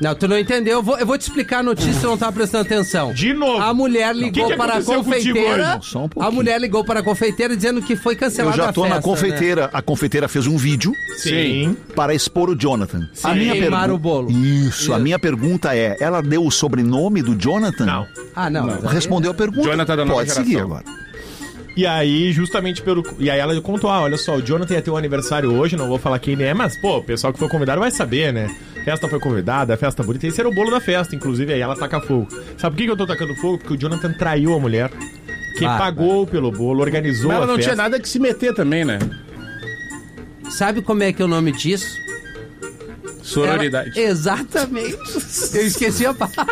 Não, tu não entendeu. Eu vou te explicar a notícia, tu não tá prestando atenção. De novo. A mulher ligou que para a aconteceu contigo confeiteira. hoje? Só um pouquinho. A mulher ligou para a confeiteira dizendo que foi Eu cancelada a já festa. tô na confeiteira. A confeiteira fez um vídeo Sim. para expor o Jonathan. Sim. A minha Queimaram o bolo. Isso. A minha pergunta é, ela deu o sobrenome do Jonathan? Não. Ah, não. Respondeu a pergunta. Jonathan da nova Pode geração. seguir agora. E aí, justamente pelo... E aí ela contou, olha só, o Jonathan ia ter um aniversário hoje, não vou falar quem ele é, mas, pô, o pessoal que foi convidado vai saber, né? A festa foi convidada, a festa bonita. Esse era o bolo da festa, inclusive, aí ela taca fogo. Sabe por que eu tô tacando fogo? Porque o Jonathan traiu a mulher, que pagou pelo bolo, organizou Mas ela a não festa. tinha nada que se meter também, né? Sabe como é que é o nome disso? Sororidade. Exatamente. Eu esqueci a palavra.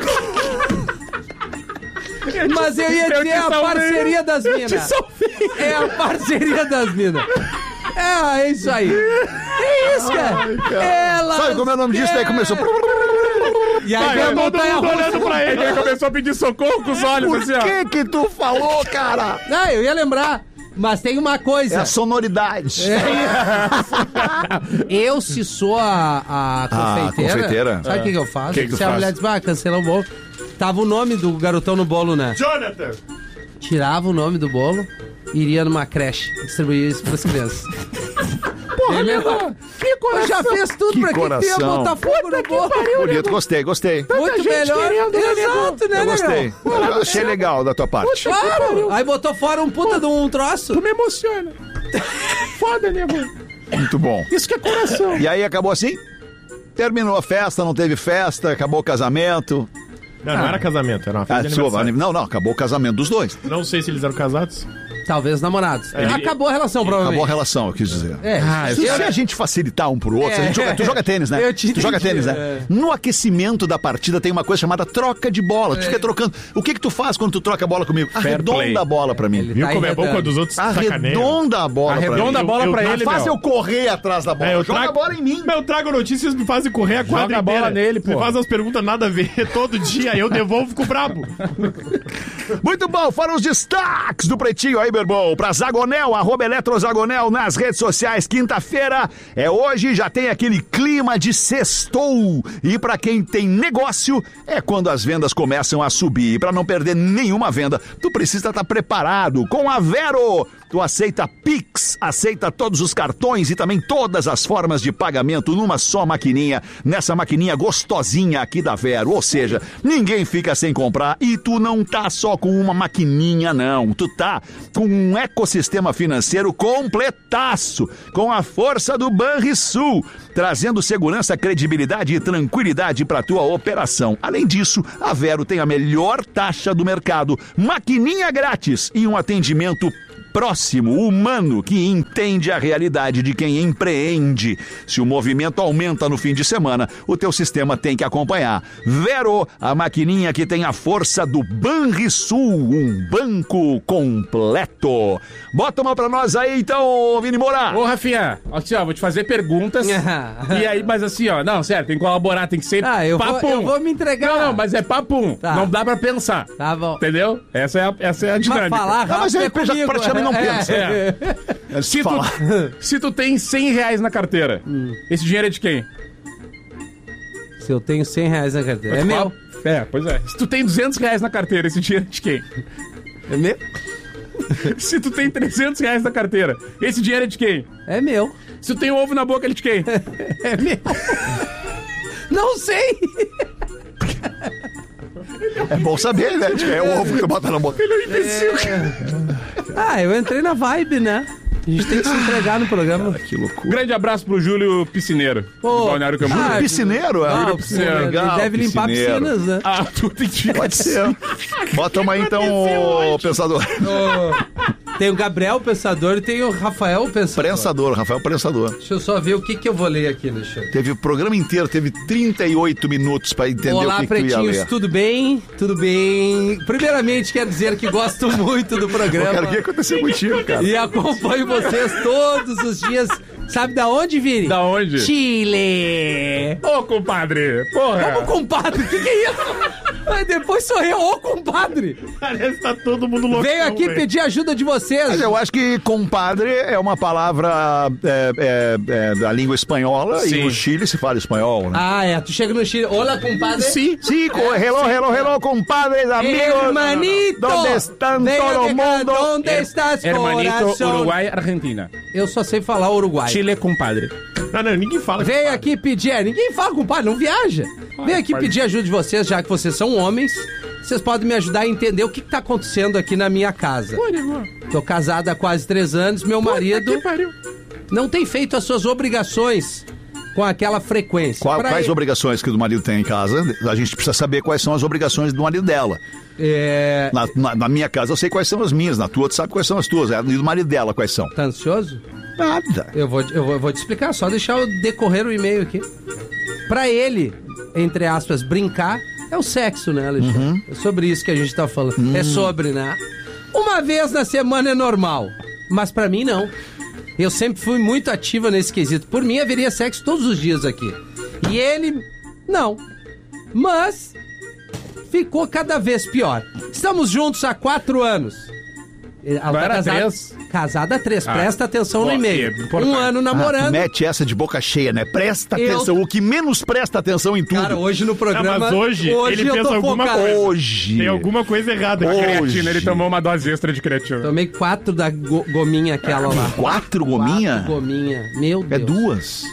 Mas eu ia dizer a parceria das minas. É a parceria das minas. É isso aí. É isso, cara. Ela. Sabe como é o nome disso? Daí começou... E aí vem a montanha olhando pra ele. Ele começou a pedir socorro com os olhos, Por assim, ó. que tu falou, cara? Não, eu ia lembrar. Mas tem uma É coisa. a sonoridade. Eu, se sou a confeiteira, confeiteira. sabe o que eu faço? Que tu se a faz? mulher diz, cancela o bolo. Tava o nome do garotão no bolo, né? Jonathan! Tirava o nome do bolo, iria numa creche, distribuir isso pras crianças. Porra, que coração! Já fez tudo Que pra que ia coração. botar fogo no bolo. Bonito, gostei. Muito melhor. Exato, né, Eu gostei. Negão? Eu achei legal da tua parte. Claro! Aí botou fora um puta de um troço. Tu me emociona. Foda, nego. Muito bom. Isso que é coração. E aí acabou assim? Terminou a festa, não teve festa, acabou o casamento. Não era casamento, era uma festa de aniversário. Não, acabou o casamento dos dois. Não sei se eles eram casados. Talvez namorados. Ele- Acabou a relação, provavelmente. Acabou a relação, eu quis dizer. É. Se a gente facilitar um pro outro, tu joga tênis, né? Eu te Tu joga entendi, tênis, né? é. No aquecimento da partida tem uma coisa chamada troca de bola. Tu fica trocando. O que tu faz quando tu troca a bola comigo? Arredonda play. a bola pra mim. Ele Viu tá como é bom enredando. quando os outros sacaneiam? Arredonda a bola pra mim. Arredonda a bola pra ele, Faz meu. eu correr atrás da bola. É, eu Joga trago- a bola em mim. Eu trago notícias, me fazem correr a quadra Joga a bola inteira. nele, pô. Você faz umas perguntas nada a ver todo dia, aí eu devolvo e fico brabo. Muito bom, foram os destaques do Pretinho aí, meu irmão. Pra Zagonel, @EletroZagonel nas redes sociais. Quinta-feira é hoje, já tem aquele clima de sextou. E pra quem tem negócio, é quando as vendas começam a subir. E pra não perder nenhuma venda, tu precisa estar preparado com a Vero. Tu aceita Pix, aceita todos os cartões e também todas as formas de pagamento numa só maquininha, nessa maquininha gostosinha aqui da Vero. Ou seja, ninguém fica sem comprar e tu não tá só com uma maquininha, não. Tu tá com um ecossistema financeiro completaço, com a força do Banrisul, trazendo segurança, credibilidade e tranquilidade para tua operação. Além disso, a Vero tem a melhor taxa do mercado, maquininha grátis e um atendimento próximo, humano, que entende a realidade de quem empreende. Se o movimento aumenta no fim de semana, o teu sistema tem que acompanhar. Vero, a maquininha que tem a força do Banrisul, um banco completo. Bota uma pra nós aí, então, Vini Moura. Ô, Rafinha, assim, ó, vou te fazer perguntas. E aí, mas assim, ó, não, sério, tem que colaborar, tem que ser Eu papum. vou me entregar. Não, mas é papum. Tá. Não dá pra pensar. Tá bom. Entendeu? Essa é a Mas dinâmica. falar rápido mas ele é comigo. praticamente não pensa. Se tu tem 100 reais na carteira, esse dinheiro é de quem? Se eu tenho 100 reais na carteira, é meu. É, pois é. Se tu tem 200 reais na carteira, esse dinheiro é de quem? É meu? Se tu tem 300 reais na carteira, esse dinheiro é de quem? É meu. Se tu tem um ovo na boca, ele é de quem? É meu. Não sei. É bom saber, né? É o ovo que tu bota na boca. Ele é um imbecil. Eu entrei na vibe, né? A gente tem que se entregar no programa. Que loucura. Grande abraço pro Júlio Piscineiro, do Balneário Camboriú. Piscineiro? Ah, Piscineiro. ele deve limpar piscineiro. piscinas, né? Ah, tu tem que... Pode ser. Bota uma aí, então, ô pensador. Tem o Gabriel Pensador e tem o Rafael Pensador. Prensador, Rafael Prensador. Deixa eu só ver o que eu vou ler aqui, Alexandre. Teve o programa inteiro, teve 38 minutos pra entender Olá, o que tu ia pretinhos, ler. tudo bem? Tudo bem? Primeiramente, quero dizer que gosto muito do programa. Cara, o que aconteceu contigo, cara? E acompanho vocês todos os dias, Sabe da onde, Vini? Da onde? Chile. Ô, compadre, porra. Como compadre? O que é isso? Mas depois sou eu, ô compadre. Parece que tá todo mundo louco. Veio aqui pedir ajuda de vocês. Mas eu acho que compadre é uma palavra da língua espanhola. Sim. E no Chile se fala espanhol, né? Ah, é. Tu chega no Chile. Olá, compadre. Sí, hello, compadres, amigos. Hermanito. ¿Dónde están Venga todo de cá, mundo? ¿Dónde estás, Hermanito, coração? Uruguai, Argentina. Eu só sei falar Uruguai. Chile, compadre. Não, ninguém fala. Veio aqui pedir... ninguém fala, compadre, não viaja. Veio aqui pedir ajuda de vocês, já que vocês são homens. Vocês podem me ajudar a entender o que tá acontecendo aqui na minha casa. Tô casada há quase 3 anos, meu marido não tem feito as suas obrigações com aquela frequência. Quais obrigações que o marido tem em casa? A gente precisa saber quais são as obrigações do marido dela. Na minha casa eu sei quais são as minhas, na tua tu sabe quais são as tuas. E do marido dela quais são? Tá ansioso? Nada. Eu vou te explicar, só deixar eu decorrer o e-mail aqui. Pra ele, entre aspas, brincar é o sexo, né, Alexandre? É sobre isso que a gente tá falando. É sobre, né? Uma vez na semana é normal, mas pra mim não. Eu sempre fui muito ativa nesse quesito. Por mim, haveria sexo todos os dias aqui. E ele, não. Mas ficou cada vez pior. Estamos juntos há 4 anos. Ela tá casada há 3. Presta atenção no e-mail. 1 ano namorando. Mete essa de boca cheia, né? Presta atenção. O que menos presta atenção em tudo. Cara, hoje no programa... mas hoje ele eu fez tô alguma focado. coisa. Hoje. Tem alguma coisa errada. Creatina, ele tomou uma dose extra de creatina. Tomei 4 da gominha aquela lá. 4 gominha? 4 gominha. Meu Deus. É 2.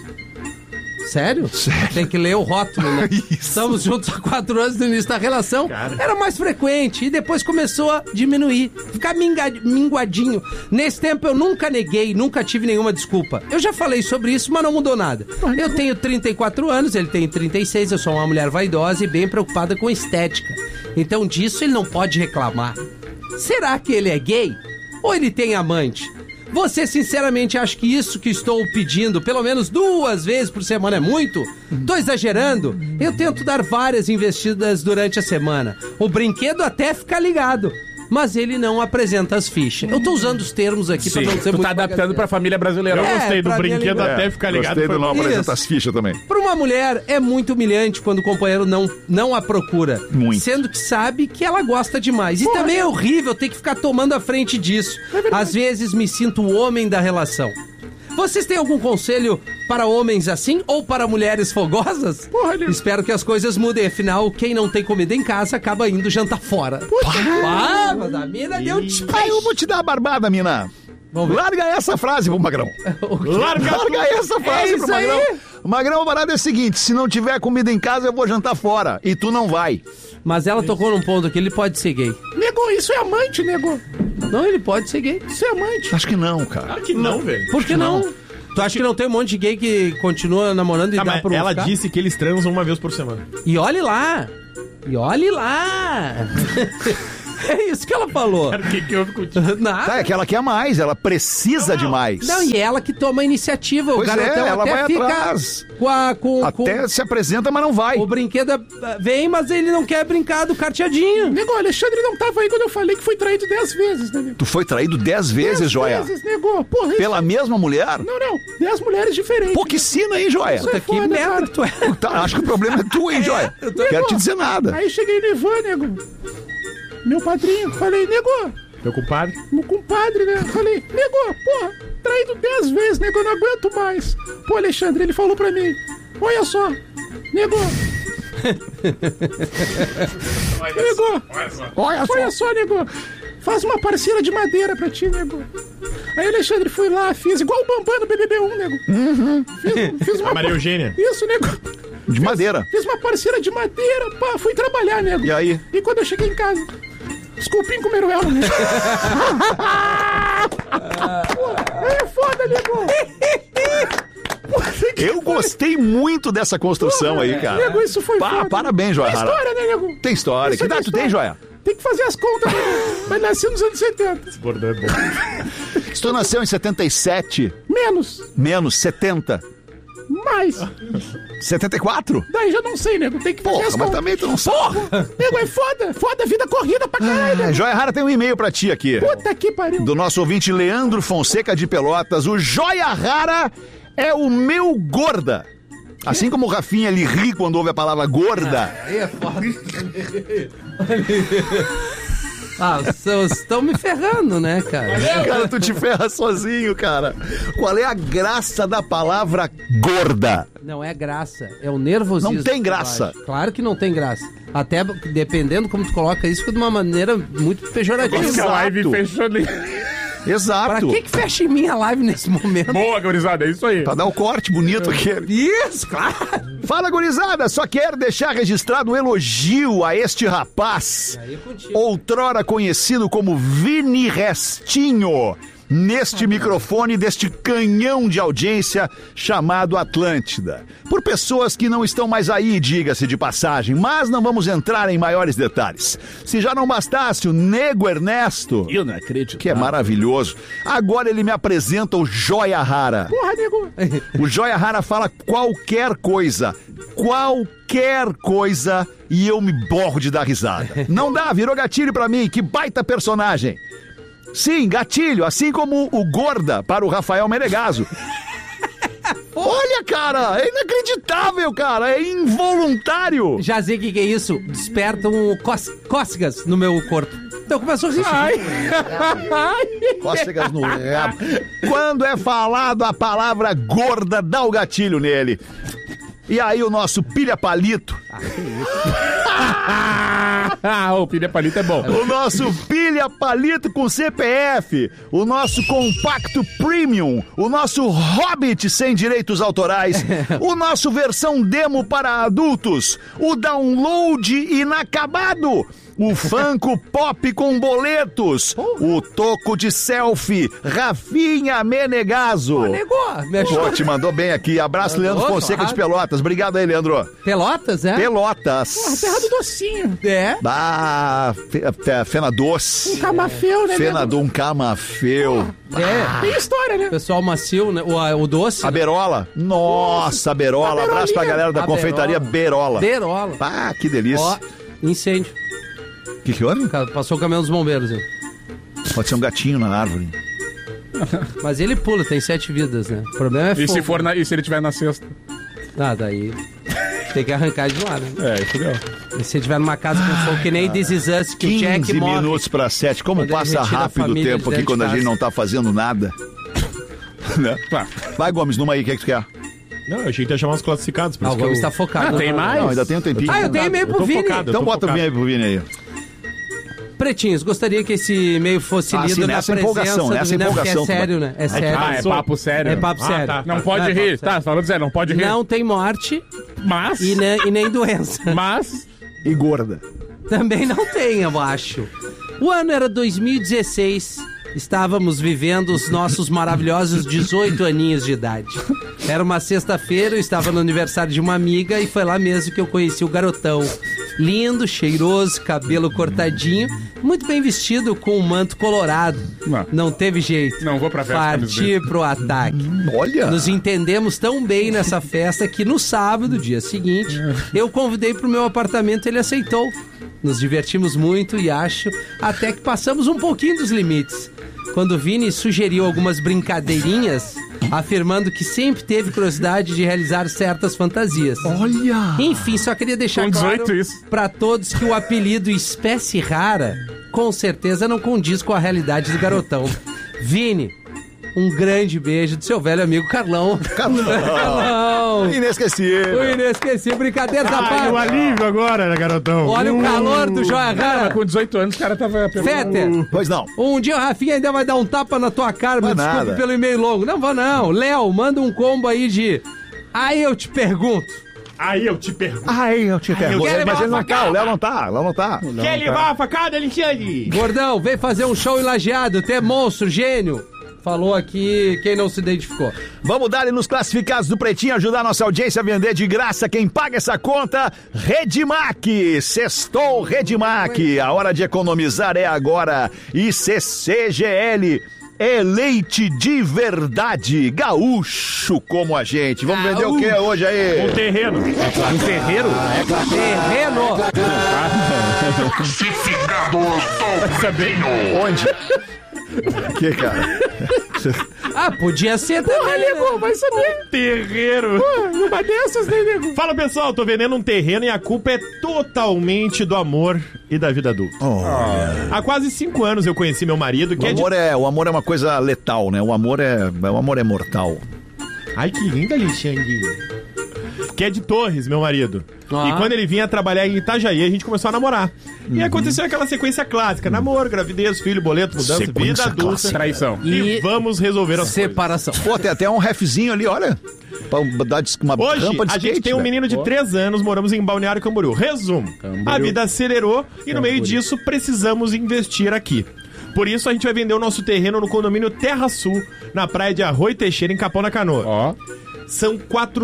Sério? Tem que ler o rótulo, né? Estamos juntos há 4 anos no início da relação. Era mais frequente e depois começou a diminuir, ficar minguadinho. Nesse tempo eu nunca neguei, nunca tive nenhuma desculpa. Eu já falei sobre isso, mas não mudou nada. Eu tenho 34 anos, ele tem 36, eu sou uma mulher vaidosa e bem preocupada com estética. Então disso ele não pode reclamar. Será que ele é gay? Ou ele tem amante? Você sinceramente acha que isso que estou pedindo, pelo menos 2 vezes por semana, é muito? Tô exagerando? Eu tento dar várias investidas durante a semana. O brinquedo até fica ligado, mas ele não apresenta as fichas. Eu tô usando os termos aqui pra não ser muito... Tu tá adaptando pra família brasileira. Eu gostei do brinquedo até ficar ligado. Gostei do não apresentar as fichas também. Para uma mulher, é muito humilhante quando o companheiro não a procura. Muito. Sendo que sabe que ela gosta demais. E também é horrível ter que ficar tomando a frente disso. Às vezes me sinto o homem da relação. Vocês têm algum conselho para homens assim ou para mulheres fogosas? Espero que as coisas mudem. Afinal, quem não tem comida em casa acaba indo jantar fora. Mas a mina deu Eu vou te dar a barbada, mina. Larga essa frase pro Magrão. Larga essa frase pro Magrão. O Magrão, a parada é o seguinte: se não tiver comida em casa, eu vou jantar fora. E tu não vai. Mas ela tocou num ponto que ele pode ser gay. Nego, isso é amante, nego. Não, ele pode ser gay. Isso é amante. Acho que não, cara. Claro que não, velho. Por que não? Tu acha que não tem um monte de gay que continua namorando e dá mas pra ela ficar? disse que eles transam 1 vez por semana. E olhe lá. É isso que ela falou. O que houve contigo? Nada. Tá, é que ela quer mais, ela precisa de mais. Não, e ela que toma a iniciativa. Pois o garotão ela até vai fica atrás. com se apresenta, mas não vai. o brinquedo vem, mas ele não quer brincar do carteadinho. Nego, o Alexandre não tava aí quando eu falei que foi traído 10 vezes, né, nego? Tu foi traído 10 vezes, 10 Joia? vezes, nego. Porra, Pela mesma mulher? Não, 10 mulheres diferentes. Pô, que sina aí, Joia. Isso é Que foda, merda cara. tu é. Tá, acho que o problema é tu, hein, Joia? Quero te dizer nada. Aí cheguei no Ivan, nego. Meu padrinho. Falei, nego. Teu compadre? Meu compadre, né? Falei, nego, porra, traído 10 vezes, nego, eu não aguento mais. Pô, Alexandre, ele falou pra mim, olha só, nego. Olha só, nego. Faz uma parceira de madeira pra ti, nego. Aí, Alexandre, fui lá, fiz igual o Bambam no BBB1, nego. Fiz uma... Maria Eugênia. Isso, nego. De madeira. Fiz uma parceira de madeira, pá, fui trabalhar, nego. E aí? E quando eu cheguei em casa, os cupim comeram ela, nego. É foda, nego. Eu gostei muito dessa construção aí, cara. Nego, isso foi foda. Parabéns, Joia. Tem história, né, nego? Tem história. Isso Que idade tu tem, Joia? Tem que fazer as contas, nego. Mas nasci nos anos 70. Esse bordão é bom. Se tu nasceu em 77, Menos. 70, Mais. 74? Daí já não sei, nego. Tem que fazer Porra, as mas contas. também tu não sabe. Nego, é foda. Foda, vida corrida pra caralho, nego. Joia Rara tem um e-mail pra ti aqui. Puta que pariu. Do nosso ouvinte Leandro Fonseca de Pelotas. O Joia Rara é o meu gorda. Assim como o Rafinha, ele ri quando ouve a palavra gorda. Aí é foda. Vocês estão me ferrando, né, cara? Cara, tu te ferra sozinho, cara. Qual é a graça da palavra gorda? Não é graça, é o nervosismo. Não tem graça. Claro que não tem graça. Até dependendo como tu coloca isso, fica de uma maneira muito pejorativa. Essa live fechou ali. Exato. Pra que fecha em mim a live nesse momento? Boa, gurizada, é isso aí. Pra dar o corte bonito aqui. Isso, claro. Fala, gurizada, só quero deixar registrado um elogio a este rapaz, outrora conhecido como Vini Restinho, neste microfone deste canhão de audiência chamado Atlântida. Por pessoas que não estão mais aí, diga-se de passagem, mas não vamos entrar em maiores detalhes. Se já não bastasse o Nego Ernesto, eu não acredito, que é maravilhoso, agora ele me apresenta o Joia Rara. Porra, nego. O Joia Rara fala qualquer coisa, e eu me borro de dar risada. Não dá, virou gatilho pra mim, que baita personagem. Sim, gatilho, assim como o Gorda para o Rafael Menegaso. Olha, cara, é inacreditável, cara, é involuntário. Já sei o que é isso, despertam cócegas no meu corpo. Então começou a rir. Cócegas no rabo. Quando é falado a palavra gorda, dá o gatilho nele. E aí o nosso pilha palito. O pilha palito é bom. O nosso pilha palito com CPF, o nosso compacto premium, o nosso Hobbit sem direitos autorais, o nosso versão demo para adultos, o download inacabado, o Funko Pop com boletos, o toco de selfie, Rafinha Menegaso. Pô, te mandou bem aqui. Abraço, Leandro Fonseca de Pelotas. Obrigado aí, Leandro. Pelotas, é? Pelotas. Porra, terra do docinho. É? Fena doce. Um camafeu, né? Fenador, um camafeu. Tem história, né? Pessoal macio, né? O doce. A Berola. Nossa, a Berola. Abraço pra galera da confeitaria Berola. Berola. Ah, que delícia. Ó, incêndio. O que houve? Passou o caminhão dos bombeiros aí. Pode ser um gatinho na árvore. Mas ele pula, tem 7 vidas, né? O problema é fogo. E se ele tiver na sexta? Ah, daí tem que arrancar de lá, né? Fudeu. E se tiver numa casa com fogo, que nem This Is Us, que o Jack 15 morre. minutos pra 7. Como Quando passa ele retira a rápido o família tempo de aqui dentro quando de a gente casa. não tá fazendo nada. Né? Vai, Gomes, numa aí, o que é que tu quer? Não, eu achei que ia chamar os classificados. Por Ah, o isso que Gomes eu... tá focado. Tem mais? Não, ainda tem um tempinho. Eu tenho e-mail pro Vini. Então bota o e-mail pro Vini aí. Pretinhos, gostaria que esse e-mail fosse lido na nessa presença empolgação, nessa do... Não, porque empolgação, é sério, né? É sério. É papo sério. É papo sério. tá. Não pode rir. Tá, falando sério, não pode rir. Não tem morte Mas... e nem doença. Mas... E gorda. Também não tem, eu acho. O ano era 2016. Estávamos vivendo os nossos maravilhosos 18 aninhos de idade. Era uma sexta-feira, eu estava no aniversário de uma amiga e foi lá mesmo que eu conheci o garotão. Lindo, cheiroso, cabelo cortadinho, muito bem vestido com um manto colorado. Não teve jeito. Não vou pra festa. Parti pro ataque. Olha! Nos entendemos tão bem nessa festa que no sábado, dia seguinte, eu convidei pro meu apartamento e ele aceitou. Nos divertimos muito e acho até que passamos um pouquinho dos limites. Quando o Vini sugeriu algumas brincadeirinhas, afirmando que sempre teve curiosidade de realizar certas fantasias. Olha! Enfim, só queria deixar Com 18 claro isso. pra todos que o apelido Espécie Rara com certeza não condiz com a realidade do garotão. Vini, um grande beijo do seu velho amigo Carlão. Carlão! Inesquecível. O inesquecível, brincadeira da Ah, e parte. o alívio agora, né, garotão? Olha o calor do Joia Rara. Com 18 anos o cara tava... Fetter, Pois não. um dia o Rafinha ainda vai dar um tapa na tua cara, me Vai desculpe nada. pelo e-mail longo. Não vou não. Léo, manda um combo aí de... Aí eu te pergunto. Aí eu te pergunto. Ai, eu te pergunto. quero Mas levar ele não a tá, o Léo não tá. Quer levar a facada, Alexandre? Gordão, vem fazer um show em Lajeado. Tu é monstro, gênio. Falou aqui quem não se identificou. Vamos dar nos classificados do Pretinho, ajudar a nossa audiência a vender de graça. Quem paga essa conta? Redmac. Sextou Redmac. A hora de economizar é agora. E CCGL. É leite de verdade, gaúcho como a gente. Vamos vender o que hoje aí? Um terreno. Um terreiro? Terreno. Onde? Que, cara? Ah, podia ser também. Nego, vai saber. Terreiro. Uma dessas, né, nego? Fala, pessoal, tô vendendo um terreno e a culpa é totalmente do amor e da vida adulta. Há quase 5 anos eu conheci meu marido, que O amor é uma coisa letal, né? O amor é mortal. Ai, que linda, Alexandre. Que é de Torres, meu marido. E quando ele vinha trabalhar em Itajaí, a gente começou a namorar. E aconteceu aquela sequência clássica. Namoro, gravidez, filho, boleto, mudança, vida adulta. Traição. E vamos resolver as separação. Pô, tem até um refzinho ali, olha. Pra dar uma Hoje, rampa de a gente skate, tem um velho. menino de 3 anos, moramos em Balneário Camboriú. Resumo, a vida acelerou e no meio disso precisamos investir aqui. Por isso a gente vai vender o nosso terreno no condomínio Terra Sul, na praia de Arroio Teixeira, em Capão da Canoa. São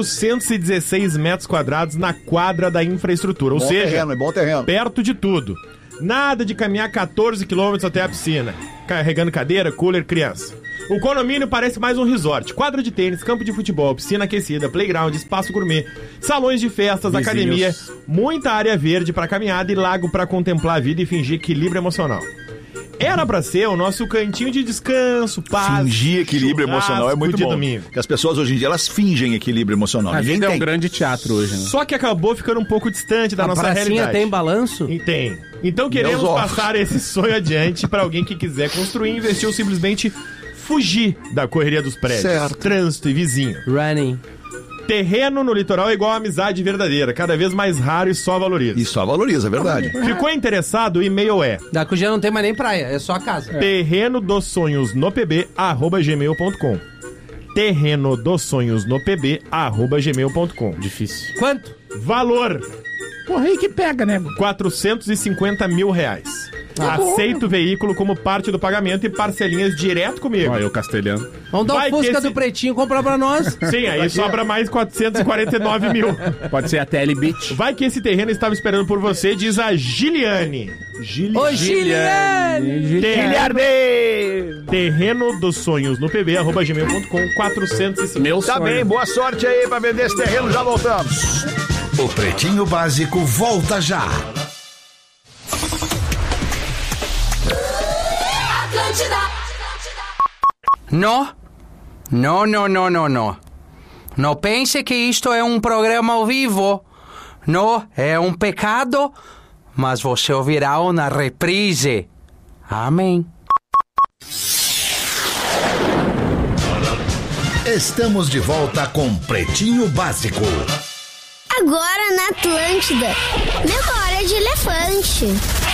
416 metros quadrados na quadra da infraestrutura, ou Bom seja, terreno, é bom terreno. perto de tudo. Nada de caminhar 14 quilômetros até a piscina, carregando cadeira, cooler, criança. O condomínio parece mais um resort. Quadra de tênis, campo de futebol, piscina aquecida, playground, espaço gourmet, salões de festas, academia, muita área verde para caminhada e lago para contemplar a vida e fingir equilíbrio emocional. Era pra ser o nosso cantinho de descanso, paz. Fingir equilíbrio emocional é muito bom. Domingo. Porque as pessoas hoje em dia, elas fingem equilíbrio emocional. A Ninguém vida é tem. um grande teatro hoje, né? Só que acabou ficando um pouco distante da A nossa pracinha realidade. tem balanço? E tem. Então queremos Meus ovos. passar esse sonho adiante pra alguém que quiser construir, investir ou simplesmente fugir da correria dos prédios, Certo. trânsito e vizinho. Running. Terreno no litoral é igual a amizade verdadeira, cada vez mais raro e só valoriza. E só valoriza, é verdade. Ficou interessado? O e-mail é Da Cuja não tem mais nem praia, é só a casa. terreno dos sonhos no pb@gmail.com. Terreno dos sonhos no pb@gmail.com. Difícil. Quanto? Valor Porra, aí que pega, nego. R$450 mil. Aceito o veículo como parte do pagamento e parcelinhas direto comigo. Olha, eu castelhano. Vamos dar Vai o que Fusca esse- do Pretinho comprar pra nós. Sim, aí sobra mais 449 mil. Pode ser a TL Beach. Vai que esse terreno estava esperando por você, diz a Giliane. Ô, Giliane! Terreno dos sonhos no pb@gmail.com, 450. Meu Tá sonho. bem, boa sorte aí pra vender esse terreno, já voltamos. O Pretinho Básico volta já. Atlântida. No. Não pense que isto é um programa ao vivo. Não, é um pecado, mas você ouvirá na reprise. Amém. Estamos de volta com Pretinho Básico. Agora na Atlântida, memória de elefante.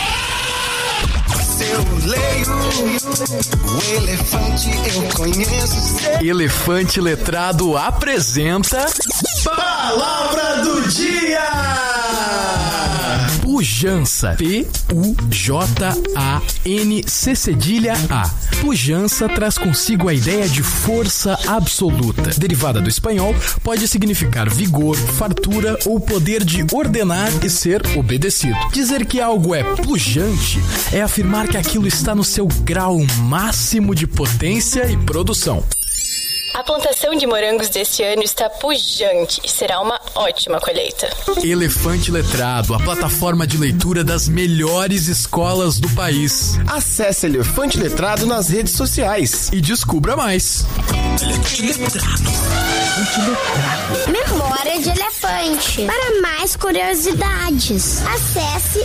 Eu leio o elefante, eu conheço. Elefante Letrado apresenta Palavra do Dia! pujança. P-U-J-A-N-C-A. Pujança traz consigo a ideia de força absoluta. Derivada do espanhol, pode significar vigor, fartura ou poder de ordenar e ser obedecido. Dizer que algo é pujante é afirmar que aquilo está no seu grau máximo de potência e produção. A plantação de morangos deste ano está pujante e será uma ótima colheita. Elefante Letrado, a plataforma de leitura das melhores escolas do país. Acesse Elefante Letrado nas redes sociais e descubra mais. Memória de elefante. Para mais curiosidades, acesse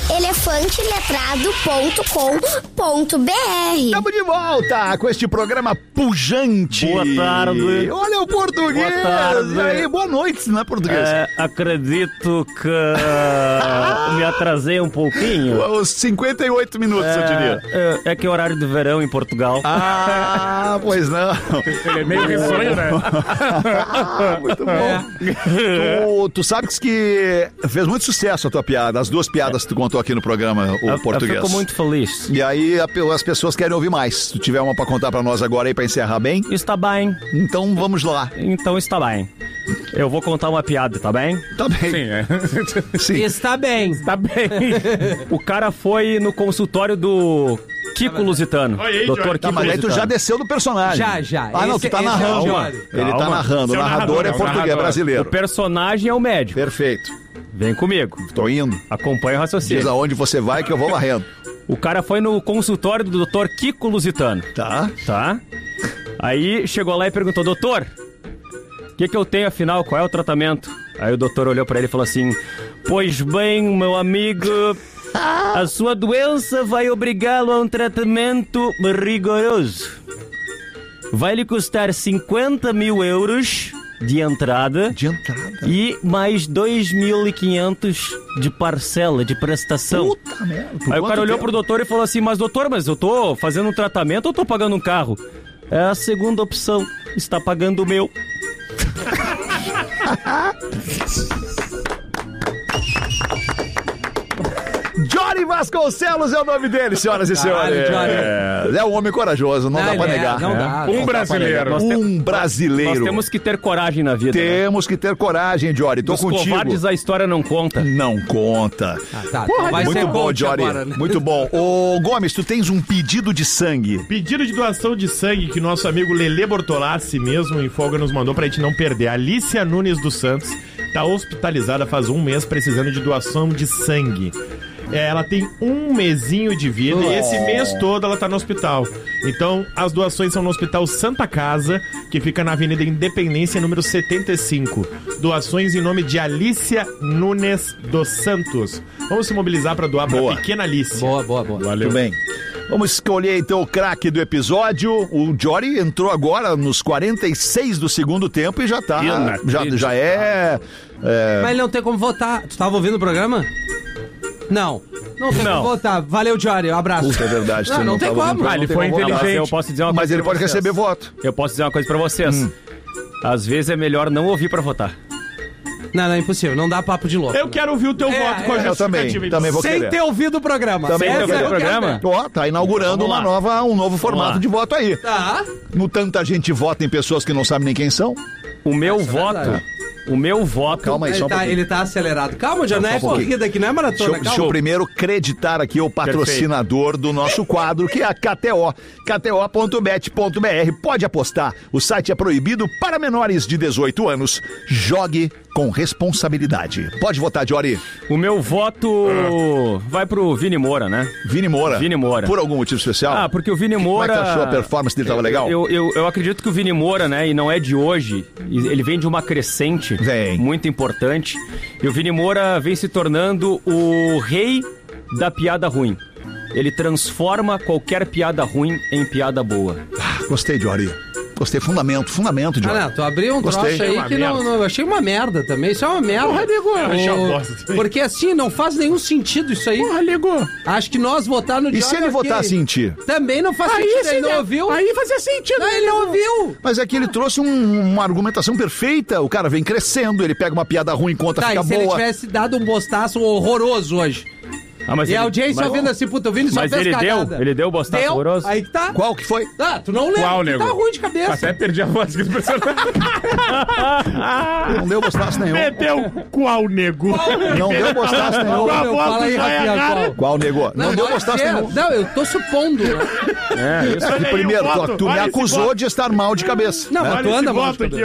elefanteletrado.com.br. Estamos de volta com este programa pujante. Boa tarde. Olha o português. Boa tarde. E aí, boa noite, não é português? Acredito que me atrasei um pouquinho. Os 58 minutos, eu diria. É que é horário de verão em Portugal. Ah, pois não. Ele é meio risonho, né? Muito bom. Tu sabes que fez muito sucesso a tua piada, as duas piadas que tu contou aqui no programa, o português. Eu fico muito feliz. E aí as pessoas querem ouvir mais. Se tu tiver uma pra contar pra nós agora aí pra encerrar bem. Está bem. Então vamos lá. Então está bem. Eu vou contar uma piada, tá bem? Tá bem. Sim, é. Sim. Está bem. Está bem. O cara foi no consultório do Kiko Lusitano. Doutor Tá, Kiko mas aí tu Lusitano. já desceu do personagem. Já. Ah, não, tu tá narrando. Ele tá narrando. O narrador é português, O brasileiro. personagem é o médico. Perfeito. Vem comigo. Tô indo. Acompanha o raciocínio. Diz aonde você vai que eu vou varrendo. O cara foi no consultório do Dr. Kiko Lusitano. Tá. Tá? Aí chegou lá e perguntou, doutor, o que eu tenho afinal? Qual é o tratamento? Aí o doutor olhou pra ele e falou assim, pois bem, meu amigo, a sua doença vai obrigá-lo a um tratamento rigoroso. Vai lhe custar 50 mil euros de entrada. E mais 2.500 de parcela, de prestação. Puta merda. Aí o cara olhou pro doutor e falou assim, mas doutor, eu tô fazendo um tratamento ou tô pagando um carro? É a segunda opção, está pagando o meu. Jory Vasconcelos é o nome dele, senhoras e senhores. É um homem corajoso, não dá pra negar. Não dá. Um brasileiro. Um brasileiro. Nós temos que ter coragem na vida. Temos que ter coragem, Jory. Tô Dos contigo. covardes a história não conta. Não conta. Porra, vai muito ser bom, coach Jory. agora, né? Muito bom. Ô, Gomes, tu tens um pedido de sangue. Pedido de doação de sangue que nosso amigo Lelê Bortolassi mesmo em folga nos mandou pra gente não perder. Alicia Nunes dos Santos tá hospitalizada faz um mês precisando de doação de sangue. Ela tem um mesinho de vida e esse mês todo ela tá no hospital. Então, as doações são no Hospital Santa Casa, que fica na Avenida Independência, número 75. Doações em nome de Alicia Nunes dos Santos. Vamos se mobilizar para doar para a pequena Alicia. Boa. Valeu. Muito bem. Vamos escolher então o craque do episódio. O Jory entrou agora nos 46 do segundo tempo e já tá. Já é. Mas ele não tem como votar. Tu tava ouvindo o programa? Não tem como votar. Valeu, Jory. Um abraço. Puta, é verdade. Não tem como. Ele foi inteligente. Eu posso dizer uma coisa Mas ele pra pode vocês. receber voto. Eu posso dizer uma coisa pra vocês. Às vezes é melhor não ouvir pra votar. Não, é impossível. Não dá papo de louco. Eu quero ouvir o teu voto com a justificativa. Eu também vou Sem querer. ter ouvido o programa. Também Sem ter ouvido o programa? Ó, tá inaugurando um novo formato de voto aí. Tá. No tanta gente vota em pessoas que não sabem nem quem são. O meu voto... O meu voto... Calma aí, só um pouquinho. Ele tá acelerado. Calma, já não é corrida aqui, não é maratona. Deixa eu primeiro creditar aqui o patrocinador do nosso quadro, que é a KTO. KTO.bet.br. Pode apostar. O site é proibido para menores de 18 anos. Jogue com responsabilidade. Pode votar, Jory. O meu voto vai pro Vini Moura, né? Vini Moura? Vini Moura. Por algum motivo especial? Porque o Vini Moura... Como é que achou a performance dele? Tava legal? Eu acredito que o Vini Moura, né, e não é de hoje, ele vem de uma crescente muito importante. E o Vini Moura vem se tornando o rei da piada ruim. Ele transforma qualquer piada ruim em piada boa. Gostei, Jory. Gostei, fundamento, Jory. Não, tu abriu um troço aí que não, eu achei uma merda também. Isso é uma merda. Porra, nego. Porque assim, não faz nenhum sentido isso aí. Porra, nego. Acho que nós votar no E se ele votar assim, Tia? Também não faz sentido, ele não ouviu. Aí fazia sentido. Não, ele não ouviu. Mas é que ele trouxe uma argumentação perfeita. O cara vem crescendo, ele pega uma piada ruim, conta, Tá, fica e se boa. ele tivesse dado um bostaço horroroso hoje? E a audiência ouvindo assim, puta, o Vini só Mas fez cagada. ele deu o bostaço horroroso? Aí que tá. Qual que foi? Ah, tu não lembra, Qual, tu nego? tá ruim de cabeça. Até perdi a voz aqui do personagem. Não deu bostaço nenhum. Meteu qual, nego? Não deu bostaço nenhum. Com a voz Fala aí, do Rafinha, Jaiara. Qual, nego? Não deu bostaço nenhum. Não, eu tô supondo. Isso. Olha aí o Primeiro, voto, tu me olha esse acusou voto. de estar mal de cabeça. Não, né? mas tu Olha esse anda mal de voto aqui, cabeça.